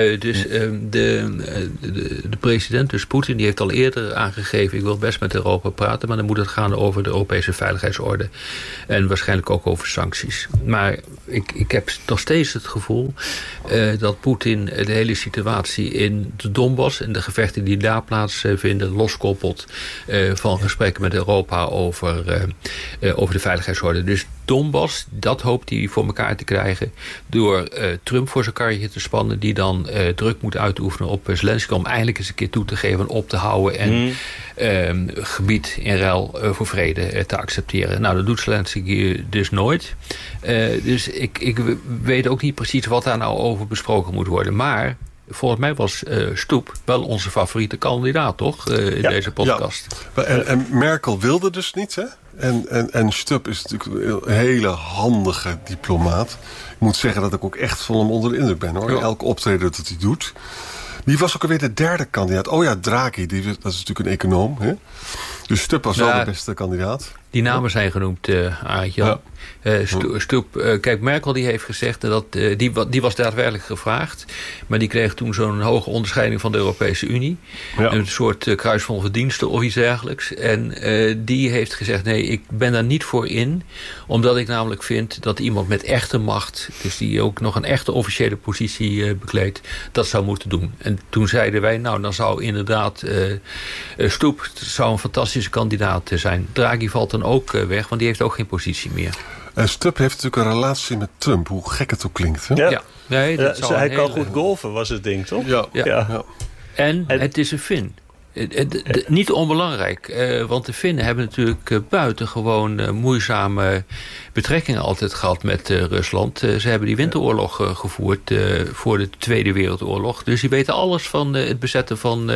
De president, dus Poetin, die heeft al eerder aangegeven ik wil best met Europa praten, maar dan moet het gaan over de Europese veiligheidsorde. En waarschijnlijk ook over sancties. Maar ik heb nog steeds het gevoel dat Poetin de hele situatie in de Donbass en de gevechten die daar plaatsvinden loskoppelt van gesprekken met Europa over de veiligheidsorde. Dus Donbass, dat hoopt hij voor elkaar te krijgen door Trump voor zijn karretje te spannen, die dan druk moet uitoefenen op Zelensky om eindelijk eens een keer toe te geven, op te houden en gebied in ruil voor vrede te accepteren. Nou, dat doet Zelensky dus nooit. Dus ik weet ook niet precies wat daar nou over besproken moet worden. Maar volgens mij was Stubb wel onze favoriete kandidaat, toch? In deze podcast. Ja. En Merkel wilde dus niet, hè? En Stubb is natuurlijk een hele handige diplomaat. Ik moet zeggen dat ik ook echt van hem onder de indruk ben, hoor. Ja. Elke optreden dat hij doet. Wie was ook alweer de derde kandidaat? Oh ja, Draghi, dat is natuurlijk een econoom. Hè? Dus Stubb was wel de beste kandidaat. Die namen zijn genoemd, Aartje. Ja. Kijk, Merkel die heeft gezegd dat die was daadwerkelijk gevraagd, maar die kreeg toen zo'n hoge onderscheiding van de Europese Unie. Ja. Een soort kruis van verdiensten of iets dergelijks. En die heeft gezegd, nee, ik ben daar niet voor in, omdat ik namelijk vind dat iemand met echte macht, dus die ook nog een echte officiële positie bekleedt, dat zou moeten doen. En toen zeiden wij, nou, dan zou inderdaad Stubb zou een fantastische kandidaat zijn. Draghi valt dan ook weg, want die heeft ook geen positie meer. En Stubb heeft natuurlijk een relatie met Trump, hoe gek het ook klinkt. Hè? Ja. Nee, hij kan goed golfen, was het ding, toch? Ja. En het is een Fin. Niet onbelangrijk, want de Finnen hebben natuurlijk buitengewoon moeizame betrekkingen altijd gehad met Rusland. Ze hebben die winteroorlog gevoerd voor de Tweede Wereldoorlog. Dus die weten alles van het bezetten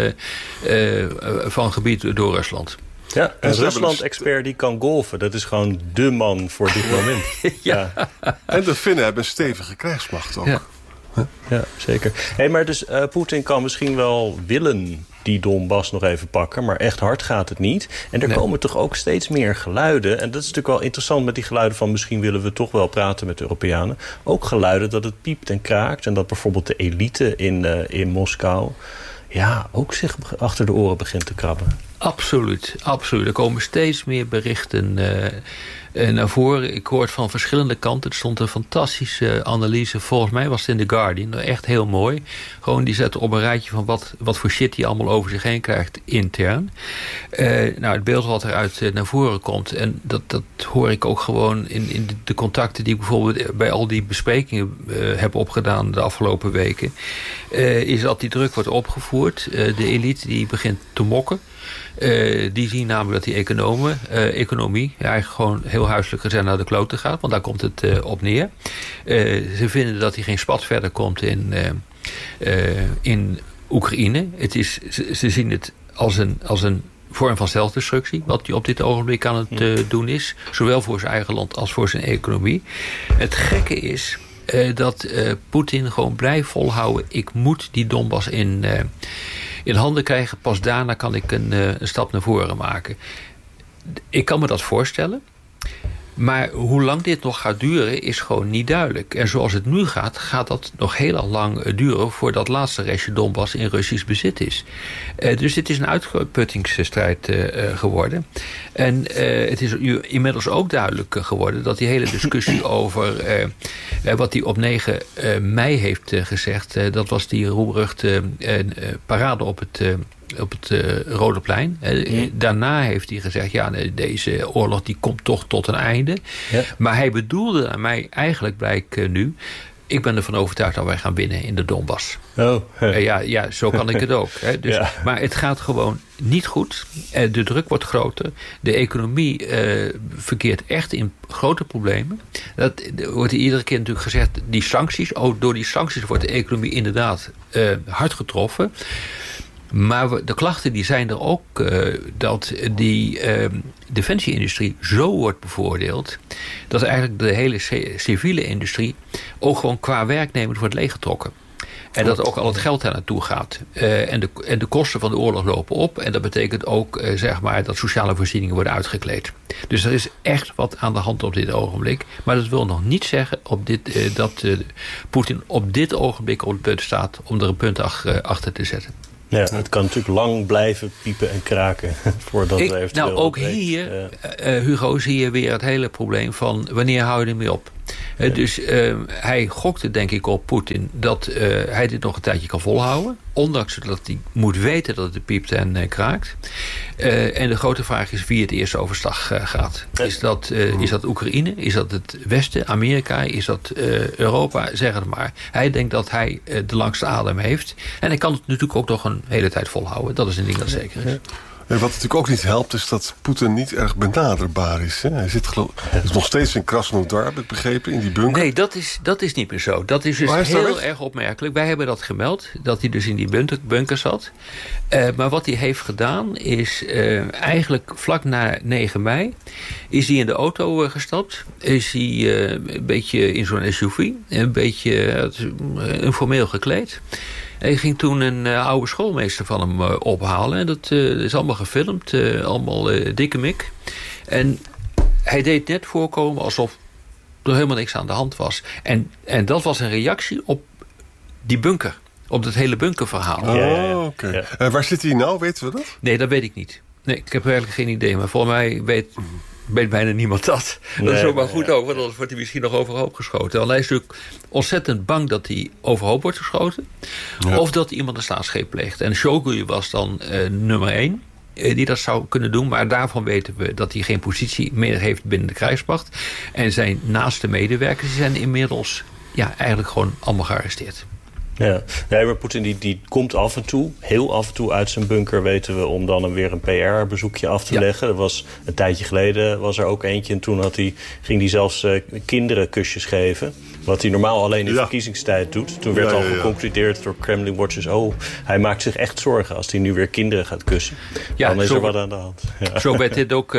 van gebied door Rusland. Ja, een Rusland-expert die kan golfen. Dat is gewoon dé man voor dit moment. Ja. En de Finnen hebben een stevige krijgsmacht ook. Ja, zeker. Maar dus Poetin kan misschien wel willen die Donbass nog even pakken, maar echt hard gaat het niet. En er komen toch ook steeds meer geluiden. En dat is natuurlijk wel interessant met die geluiden van misschien willen we toch wel praten met de Europeanen. Ook geluiden dat het piept en kraakt en dat bijvoorbeeld de elite in Moskou ook zich achter de oren begint te krabben. Absoluut. Er komen steeds meer berichten naar voren. Ik hoor van verschillende kanten. Er stond een fantastische analyse. Volgens mij was het in The Guardian. Echt heel mooi. Gewoon die zetten op een rijtje van wat voor shit hij allemaal over zich heen krijgt intern. Het beeld wat eruit naar voren komt. En dat hoor ik ook gewoon in de contacten die ik bijvoorbeeld bij al die besprekingen heb opgedaan de afgelopen weken. Is dat die druk wordt opgevoerd. De elite die begint te mokken. Die zien namelijk dat die economie eigenlijk gewoon heel huiselijk gezegd naar de klote gaat. Want daar komt het op neer. Ze vinden dat hij geen spat verder komt in Oekraïne. Ze zien het als een vorm van zelfdestructie, wat hij op dit ogenblik aan het doen is. Zowel voor zijn eigen land als voor zijn economie. Het gekke is dat Poetin gewoon blijft volhouden. Ik moet die Donbass in handen krijgen. Pas daarna kan ik een stap naar voren maken. Ik kan me dat voorstellen. Maar hoe lang dit nog gaat duren is gewoon niet duidelijk. En zoals het nu gaat, gaat dat nog heel lang duren voordat dat laatste restje Donbass in Russisch bezit is. Dus dit is een uitputtingsstrijd geworden. En het is inmiddels ook duidelijk geworden dat die hele discussie over wat hij op 9 mei heeft gezegd, dat was die roemruchte parade op het Rode Plein. Daarna heeft hij gezegd, deze oorlog die komt toch tot een einde. Ja. Maar hij bedoelde aan mij, eigenlijk blijkt nu, Ik ben ervan overtuigd dat wij gaan winnen in de Donbass. Ja, zo kan ik het ook. Hè. Dus, maar het gaat gewoon niet goed. De druk wordt groter. De economie verkeert echt in grote problemen. Dat wordt iedere keer natuurlijk gezegd, die sancties. Door die sancties wordt de economie inderdaad hard getroffen. Maar de klachten die zijn er ook dat die defensieindustrie zo wordt bevoordeeld, dat eigenlijk de hele civiele industrie ook gewoon qua werknemers wordt leeggetrokken. En dat ook al het geld daar naartoe gaat. En de kosten van de oorlog lopen op. En dat betekent ook dat sociale voorzieningen worden uitgekleed. Dus er is echt wat aan de hand op dit ogenblik. Maar dat wil nog niet zeggen dat Poetin op dit ogenblik op het punt staat om er een punt achter te zetten. Ja, het kan natuurlijk lang blijven piepen en kraken voordat we eventueel... Nou, ook hier, Hugo, zie je weer het hele probleem van wanneer hou je ermee op? Dus hij gokte denk ik op Poetin dat hij dit nog een tijdje kan volhouden. Ondanks dat hij moet weten dat het piept en kraakt. En de grote vraag is wie het eerst overstag gaat. Is dat Oekraïne? Is dat het Westen? Amerika? Is dat Europa? Zeg het maar. Hij denkt dat hij de langste adem heeft. En hij kan het natuurlijk ook nog een hele tijd volhouden. Dat is een ding dat zeker is. En wat natuurlijk ook niet helpt, is dat Poetin niet erg benaderbaar is. Hè? Hij zit is nog steeds in Krasnodar, heb ik begrepen, in die bunker. Nee, dat is niet meer zo. Dat is dus heel erg opmerkelijk. Wij hebben dat gemeld, dat hij dus in die bunker zat. Maar wat hij heeft gedaan is eigenlijk vlak na 9 mei... is hij in de auto gestapt. Is hij een beetje in zo'n SUV. Een beetje informeel gekleed. Hij ging toen een oude schoolmeester van hem ophalen. En dat is allemaal gefilmd. Allemaal dikke mik. En hij deed net voorkomen alsof er helemaal niks aan de hand was. En dat was een reactie op die bunker. Op dat hele bunkerverhaal. Oh, oké. Ja. Waar zit hij nou? Weten we dat? Nee, dat weet ik niet. Nee, ik heb eigenlijk geen idee. Maar volgens mij weet bijna niemand dat. Dat is ook maar goed over, want anders wordt hij misschien nog overhoop geschoten. Want hij is natuurlijk ontzettend bang dat hij overhoop wordt geschoten. Ja. Of dat iemand een staatsgreep pleegt. En Shoigu was dan nummer 1 die dat zou kunnen doen. Maar daarvan weten we dat hij geen positie meer heeft binnen de krijgsmacht. En zijn naaste medewerkers zijn inmiddels eigenlijk gewoon allemaal gearresteerd. Ja, nee, maar Poetin die komt af en toe, heel af en toe uit zijn bunker, weten we, om dan weer een PR-bezoekje af te leggen. Er was een tijdje geleden was er ook eentje en toen ging hij zelfs kinderen kusjes geven. Wat hij normaal alleen in verkiezingstijd doet. Toen werd al geconcludeerd door Kremlin Watchers, hij maakt zich echt zorgen als hij nu weer kinderen gaat kussen. Ja, dan is er wat aan de hand. Ja. Zo werd dit ook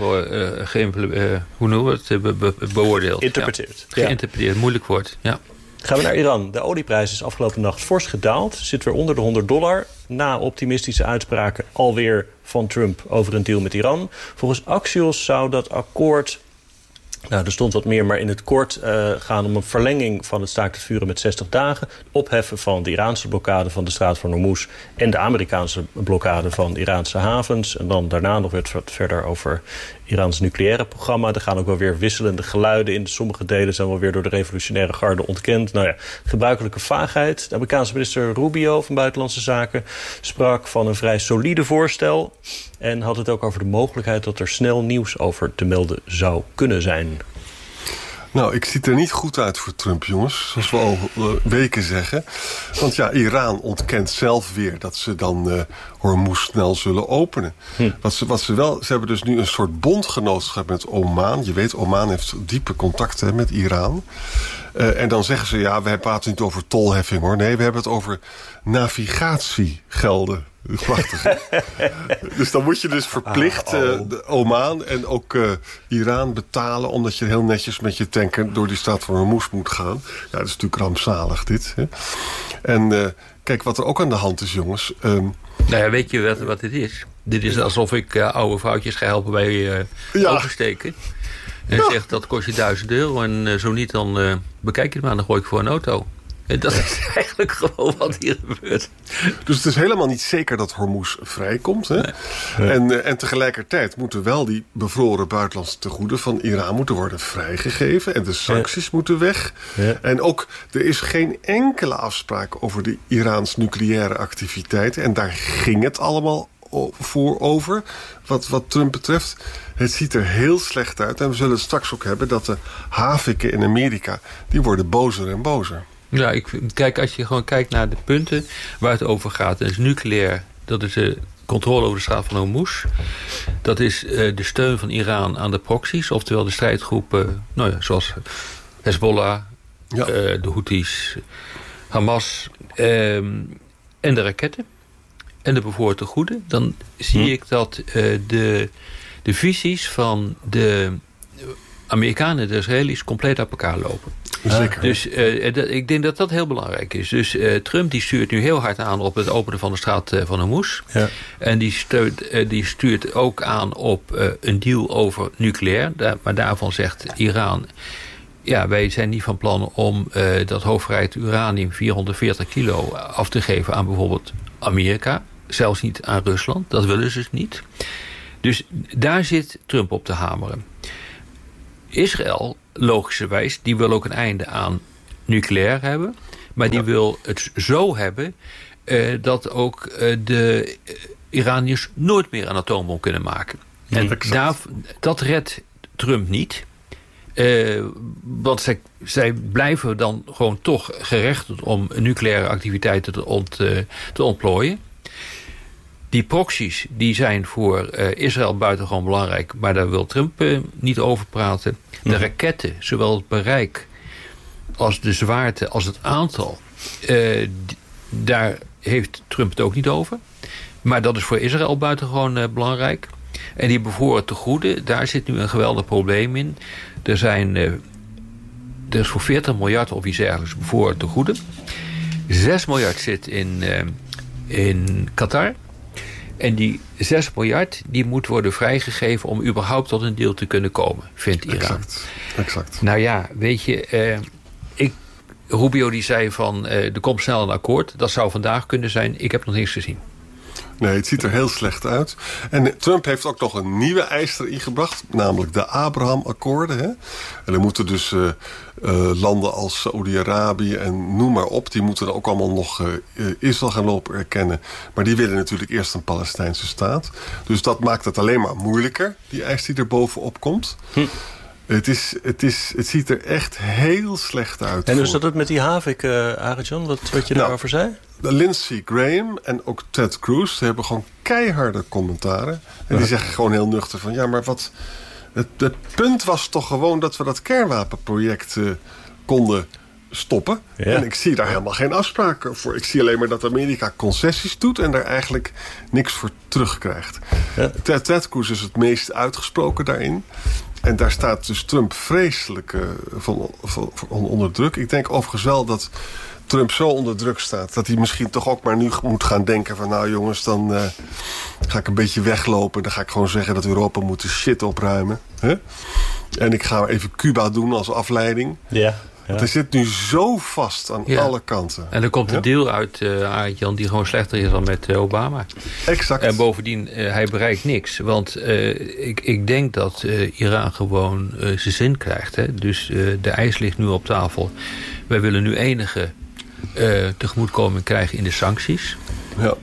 beoordeeld. Interpreteerd. Ja. Geïnterpreteerd, moeilijk woord, ja. Gaan we naar Iran. De olieprijs is afgelopen nacht fors gedaald. Zit weer onder de $100. Na optimistische uitspraken alweer van Trump over een deal met Iran. Volgens Axios zou dat akkoord... Nou, er stond wat meer, maar in het kort gaan om een verlenging van het staakt het vuren met 60 dagen. Opheffen van de Iraanse blokkade van de straat van Hormuz en de Amerikaanse blokkade van Iraanse havens. En dan daarna nog wat verder over Iraans nucleaire programma. Er gaan ook wel weer wisselende geluiden in. Sommige delen zijn wel weer door de revolutionaire garde ontkend. Nou ja, gebruikelijke vaagheid. De Amerikaanse minister Rubio van Buitenlandse Zaken sprak van een vrij solide voorstel. En had het ook over de mogelijkheid dat er snel nieuws over te melden zou kunnen zijn. Nou, ik zie er niet goed uit voor Trump, jongens. Zoals we al weken zeggen. Want ja, Iran ontkent zelf weer dat ze dan Hormuz snel zullen openen. Ze hebben dus nu een soort bondgenootschap met Oman. Je weet, Oman heeft diepe contacten met Iran. En dan zeggen ze, we praten niet over tolheffing hoor. Nee, we hebben het over navigatiegelden. Prachtig. Dus dan moet je dus verplicht Oman en ook Iran betalen, omdat je heel netjes met je tanker door die straat van Hormuz moet gaan. Ja, dat is natuurlijk rampzalig dit. Hè? En kijk, wat er ook aan de hand is, jongens. Weet je wat dit is? Dit is alsof ik oude vrouwtjes ga helpen bij oversteken. En zegt dat kost je €1000 en zo niet dan bekijk je het maar, dan gooi ik voor een auto. Dat is eigenlijk gewoon wat hier gebeurt. Dus het is helemaal niet zeker dat Hormuz vrijkomt. Hè? Nee. En tegelijkertijd moeten wel die bevroren buitenlandse tegoeden van Iran moeten worden vrijgegeven. En de sancties moeten weg. Ja. En ook, er is geen enkele afspraak over de Iraans nucleaire activiteiten. En daar ging het allemaal over, wat Trump betreft. Het ziet er heel slecht uit. En we zullen het straks ook hebben dat de haviken in Amerika, die worden bozer en bozer. Ja, als je gewoon kijkt naar de punten waar het over gaat. Dat is nucleair, dat is de controle over de straat van Hormuz. Dat is de steun van Iran aan de proxies. Oftewel de strijdgroepen, zoals Hezbollah, de Houthis, Hamas en de raketten. En de bevoorte tegoeden. Dan zie ik dat de visies van de Amerikanen en de Israëli's compleet uit elkaar lopen. Zeker. Dus ik denk dat dat heel belangrijk is. Dus Trump die stuurt nu heel hard aan op het openen van de straat van Hormuz. Ja. En die stuurt ook aan op een deal over nucleair. Maar daarvan zegt Iran, ja, wij zijn niet van plan om dat hoogverrijkt uranium 440 kilo af te geven aan bijvoorbeeld Amerika. Zelfs niet aan Rusland. Dat willen ze dus niet. Dus daar zit Trump op te hameren. Israël, logischerwijs, die wil ook een einde aan nucleair hebben. Maar die wil het zo hebben dat ook de Iraniërs nooit meer een atoombom kunnen maken. En dat redt Trump niet. Want zij blijven dan gewoon toch gerechtigd om nucleaire activiteiten te ontplooien. Die proxies die zijn voor Israël buitengewoon belangrijk, maar daar wil Trump niet over praten. De raketten, zowel het bereik als de zwaarte als het aantal, daar heeft Trump het ook niet over. Maar dat is voor Israël buitengewoon belangrijk. En die bevoren tegoeden, daar zit nu een geweldig probleem in. Er is voor 40 miljard of iets dergelijks bevoren tegoeden. 6 miljard zit in Qatar. En die 6 miljard die moet worden vrijgegeven om überhaupt tot een deal te kunnen komen, vindt Iran. Exact. Nou ja, weet je, Rubio die zei van er komt snel een akkoord. Dat zou vandaag kunnen zijn. Ik heb nog niks gezien. Nee, het ziet er heel slecht uit. En Trump heeft ook nog een nieuwe eis erin gebracht. Namelijk de Abraham-akkoorden. Hè? En er moeten dus landen als Saoedi-Arabië en noem maar op. Die moeten er ook allemaal nog Israël gaan lopen erkennen. Maar die willen natuurlijk eerst een Palestijnse staat. Dus dat maakt het alleen maar moeilijker. Die eis die er bovenop komt. Het ziet er echt heel slecht uit. En hoe zat het met die havik, Arjan? Wat je daarover zei? Lindsey Graham en ook Ted Cruz hebben gewoon keiharde commentaren. En die zeggen gewoon heel nuchter van, ja, maar wat... Het punt was toch gewoon dat we dat kernwapenproject konden stoppen. Ja. En ik zie daar helemaal geen afspraken voor. Ik zie alleen maar dat Amerika concessies doet en daar eigenlijk niks voor terugkrijgt. Ja. Ted Cruz is het meest uitgesproken daarin. En daar staat dus Trump vreselijk van onder druk. Ik denk overigens wel dat Trump zo onder druk staat dat hij misschien toch ook maar nu moet gaan denken van, nou jongens, dan ga ik een beetje weglopen. Dan ga ik gewoon zeggen dat Europa moet de shit opruimen. Huh? En ik ga even Cuba doen als afleiding. Ja. Want hij zit nu zo vast aan alle kanten. En er komt een deal uit, Jan, die gewoon slechter is dan met Obama. Exact. En bovendien, hij bereikt niks. Want ik denk dat Iran gewoon zijn zin krijgt. Hè? Dus de eis ligt nu op tafel. Wij willen nu enige tegemoetkoming krijgen in de sancties. Ja.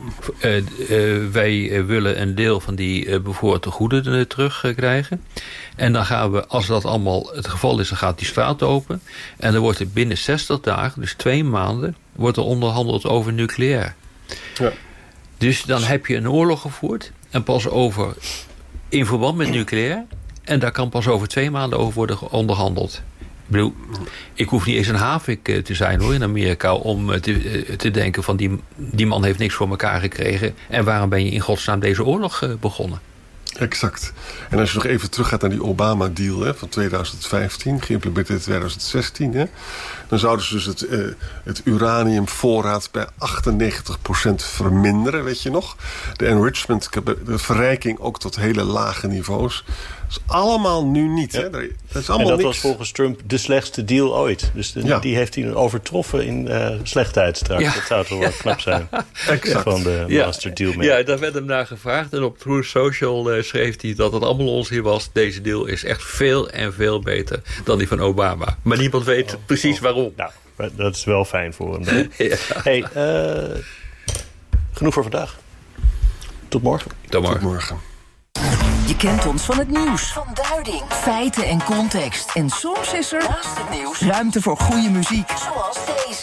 Wij willen een deel van die bevoorte tegoeden terugkrijgen. En dan gaan we, als dat allemaal het geval is, dan gaat die straat open. En dan wordt er binnen 60 dagen, dus 2 maanden, wordt er onderhandeld over nucleair. Ja. Dus dan heb je een oorlog gevoerd. En pas in verband met nucleair. En daar kan pas over 2 maanden over worden onderhandeld. Ik bedoel, ik hoef niet eens een havik te zijn hoor in Amerika om te denken van die man heeft niks voor elkaar gekregen. En waarom ben je in godsnaam deze oorlog begonnen? Exact. En als je nog even teruggaat naar die Obama-deal van 2015, geïmplementeerd in 2016... Hè, dan zouden ze dus het uraniumvoorraad bij 98% verminderen, weet je nog. De enrichment, de verrijking ook tot hele lage niveaus. Dat is allemaal nu niet. Ja. Hè? Dat is allemaal en dat niks. Was volgens Trump de slechtste deal ooit. Dus die heeft hij overtroffen in slechtheid straks. Ja. Dat zou toch wel knap zijn. Exact. Van de master deal. Ja, daar werd hem naar gevraagd. En op Truth Social schreef hij dat het allemaal onzin was. Deze deal is echt veel en veel beter dan die van Obama. Maar niemand weet precies waarom. Nou, dat is wel fijn voor hem. Ja. Hey, genoeg voor vandaag. Tot morgen. Tot morgen. Je kent ons van het nieuws, van duiding, feiten en context. En soms is er, naast het nieuws, ruimte voor goede muziek. Zoals deze.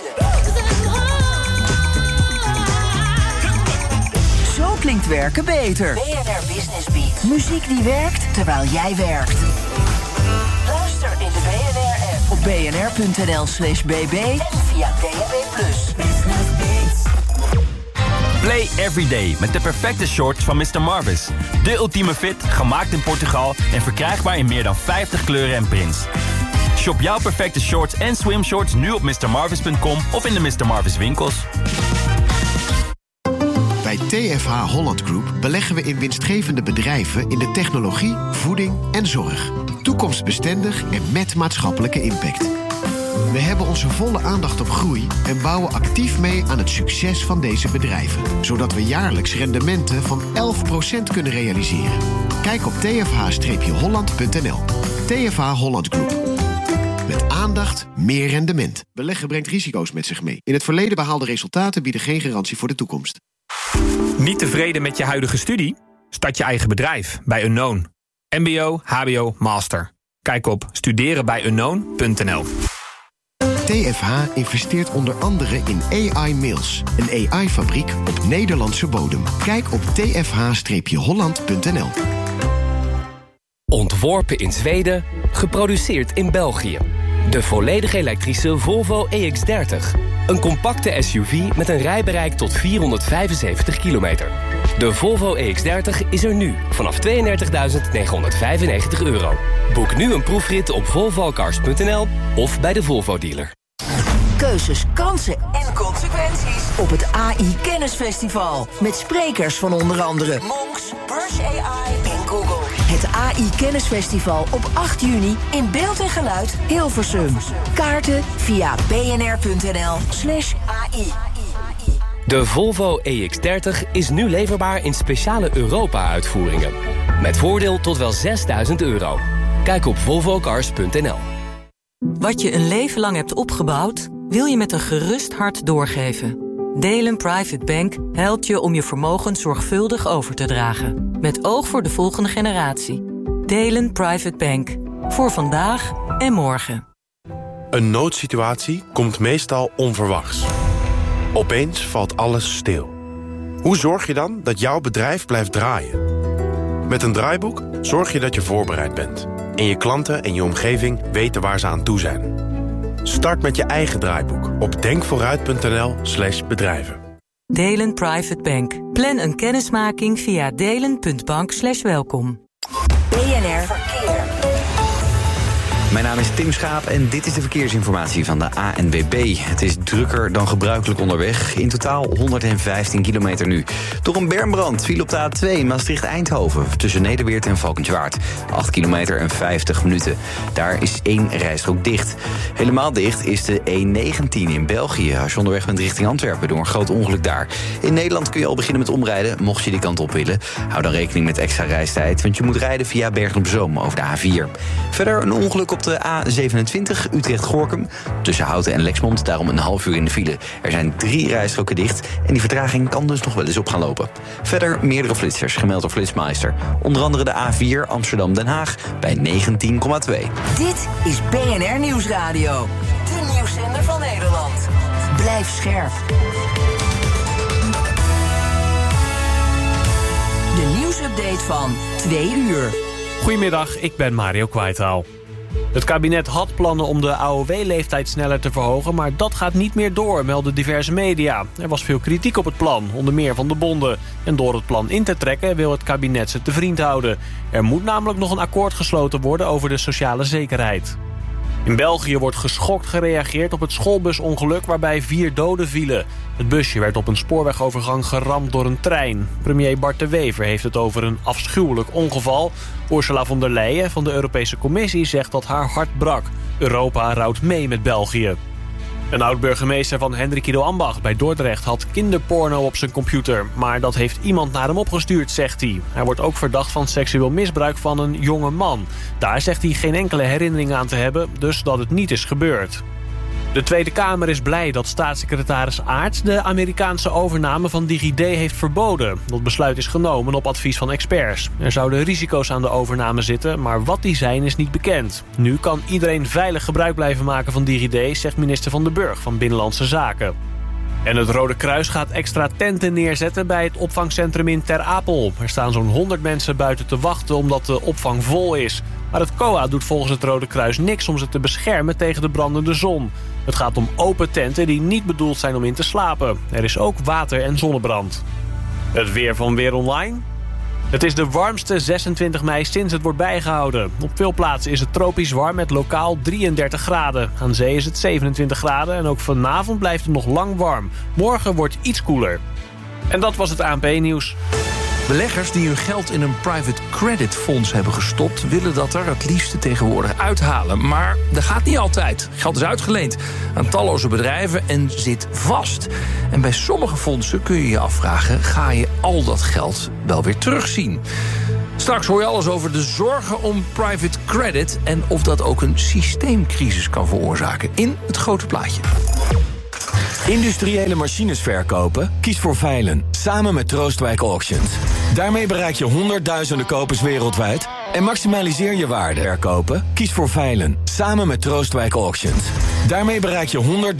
Zo klinkt werken beter. BNR Business Beat. Muziek die werkt terwijl jij werkt. Luister in de BNR-app op bnr.nl/bb en via DAB+. Play every day met de perfecte shorts van Mr. Marvis. De ultieme fit, gemaakt in Portugal en verkrijgbaar in meer dan 50 kleuren en prints. Shop jouw perfecte shorts en swimshorts nu op mrmarvis.com of in de Mr. Marvis winkels. Bij TFH Holland Group beleggen we in winstgevende bedrijven in de technologie, voeding en zorg. Toekomstbestendig en met maatschappelijke impact. We hebben onze volle aandacht op groei en bouwen actief mee aan het succes van deze bedrijven. Zodat we jaarlijks rendementen van 11% kunnen realiseren. Kijk op tfh-holland.nl. TFH Holland Group. Met aandacht, meer rendement. Beleggen brengt risico's met zich mee. In het verleden behaalde resultaten bieden geen garantie voor de toekomst. Niet tevreden met je huidige studie? Start je eigen bedrijf bij Unknown. MBO, HBO, Master. Kijk op studerenbijunknown.nl. TFH investeert onder andere in AI Mills, een AI-fabriek op Nederlandse bodem. Kijk op tfh-holland.nl. Ontworpen in Zweden, geproduceerd in België. De volledig elektrische Volvo EX30. Een compacte SUV met een rijbereik tot 475 kilometer. De Volvo EX30 is er nu vanaf €32.995. Boek nu een proefrit op volvocars.nl of bij de Volvo-dealer. Keuzes, kansen en consequenties op het AI Kennisfestival. Met sprekers van onder andere Monks, Burs AI en Google. Het AI Kennisfestival op 8 juni in beeld en geluid Hilversum. Kaarten via bnr.nl/AI. De Volvo EX30 is nu leverbaar in speciale Europa-uitvoeringen. Met voordeel tot wel €6.000. Kijk op volvocars.nl. Wat je een leven lang hebt opgebouwd, wil je met een gerust hart doorgeven. Delen Private Bank helpt je om je vermogen zorgvuldig over te dragen. Met oog voor de volgende generatie. Delen Private Bank. Voor vandaag en morgen. Een noodsituatie komt meestal onverwachts. Opeens valt alles stil. Hoe zorg je dan dat jouw bedrijf blijft draaien? Met een draaiboek zorg je dat je voorbereid bent. En je klanten en je omgeving weten waar ze aan toe zijn. Start met je eigen draaiboek op denkvooruit.nl/bedrijven. Delen Private Bank. Plan een kennismaking via delen.bank/welkom. BNR Verkeer. Mijn naam is Tim Schaap en dit is de verkeersinformatie van de ANWB. Het is drukker dan gebruikelijk onderweg. In totaal 115 kilometer nu. Door een bermbrand viel op de A2 Maastricht-Eindhoven... tussen Nederweert en Valkenswaard. 8 kilometer en 50 minuten. Daar is 1 rijstrook dicht. Helemaal dicht is de E19 in België... als je onderweg bent richting Antwerpen door een groot ongeluk daar. In Nederland kun je al beginnen met omrijden, mocht je die kant op willen. Hou dan rekening met extra reistijd... want je moet rijden via Bergen-op-Zoom over de A4. Verder een ongeluk op de A27 Utrecht-Gorkum. Tussen Houten en Lexmond, daarom een half uur in de file. Er zijn 3 rijstroken dicht en die vertraging kan dus nog wel eens op gaan lopen. Verder meerdere flitsers, gemeld door Flitsmeister. Onder andere de A4 Amsterdam-Den Haag bij 19,2. Dit is BNR Nieuwsradio. De nieuwszender van Nederland. Blijf scherp. De nieuwsupdate van 2 uur. Goedemiddag, ik ben Mario Kwaitaal. Het kabinet had plannen om de AOW-leeftijd sneller te verhogen... maar dat gaat niet meer door, melden diverse media. Er was veel kritiek op het plan, onder meer van de bonden. En door het plan in te trekken wil het kabinet ze te vriend houden. Er moet namelijk nog een akkoord gesloten worden over de sociale zekerheid. In België wordt geschokt gereageerd op het schoolbusongeluk waarbij 4 doden vielen. Het busje werd op een spoorwegovergang geramd door een trein. Premier Bart de Wever heeft het over een afschuwelijk ongeval. Ursula von der Leyen van de Europese Commissie zegt dat haar hart brak. Europa rouwt mee met België. Een oud-burgemeester van Hendrikido Ambacht bij Dordrecht had kinderporno op zijn computer. Maar dat heeft iemand naar hem opgestuurd, zegt hij. Hij wordt ook verdacht van seksueel misbruik van een jonge man. Daar zegt hij geen enkele herinnering aan te hebben, dus dat het niet is gebeurd. De Tweede Kamer is blij dat staatssecretaris Aerts de Amerikaanse overname van DigiD heeft verboden. Dat besluit is genomen op advies van experts. Er zouden risico's aan de overname zitten, maar wat die zijn is niet bekend. Nu kan iedereen veilig gebruik blijven maken van DigiD, zegt minister Van den Burg van Binnenlandse Zaken. En het Rode Kruis gaat extra tenten neerzetten bij het opvangcentrum in Ter Apel. Er staan zo'n 100 mensen buiten te wachten omdat de opvang vol is. Maar het COA doet volgens het Rode Kruis niks om ze te beschermen tegen de brandende zon. Het gaat om open tenten die niet bedoeld zijn om in te slapen. Er is ook water- en zonnebrand. Het weer van Weer Online. Het is de warmste 26 mei sinds het wordt bijgehouden. Op veel plaatsen is het tropisch warm met lokaal 33 graden. Aan zee is het 27 graden en ook vanavond blijft het nog lang warm. Morgen wordt het iets koeler. En dat was het ANP-nieuws. Beleggers die hun geld in een private credit fonds hebben gestopt, willen dat er het liefste tegenwoordig uithalen. Maar dat gaat niet altijd. Geld is uitgeleend aan talloze bedrijven en zit vast. En bij sommige fondsen kun je je afvragen, ga je al dat geld wel weer terugzien? Straks hoor je alles over de zorgen om private credit en of dat ook een systeemcrisis kan veroorzaken in het grote plaatje. Industriële machines verkopen? Kies voor Veilen, samen met Troostwijk Auctions. Daarmee bereik je honderdduizenden kopers wereldwijd en maximaliseer je waarde. Verkopen? Kies voor Veilen, samen met Troostwijk Auctions. Daarmee bereik je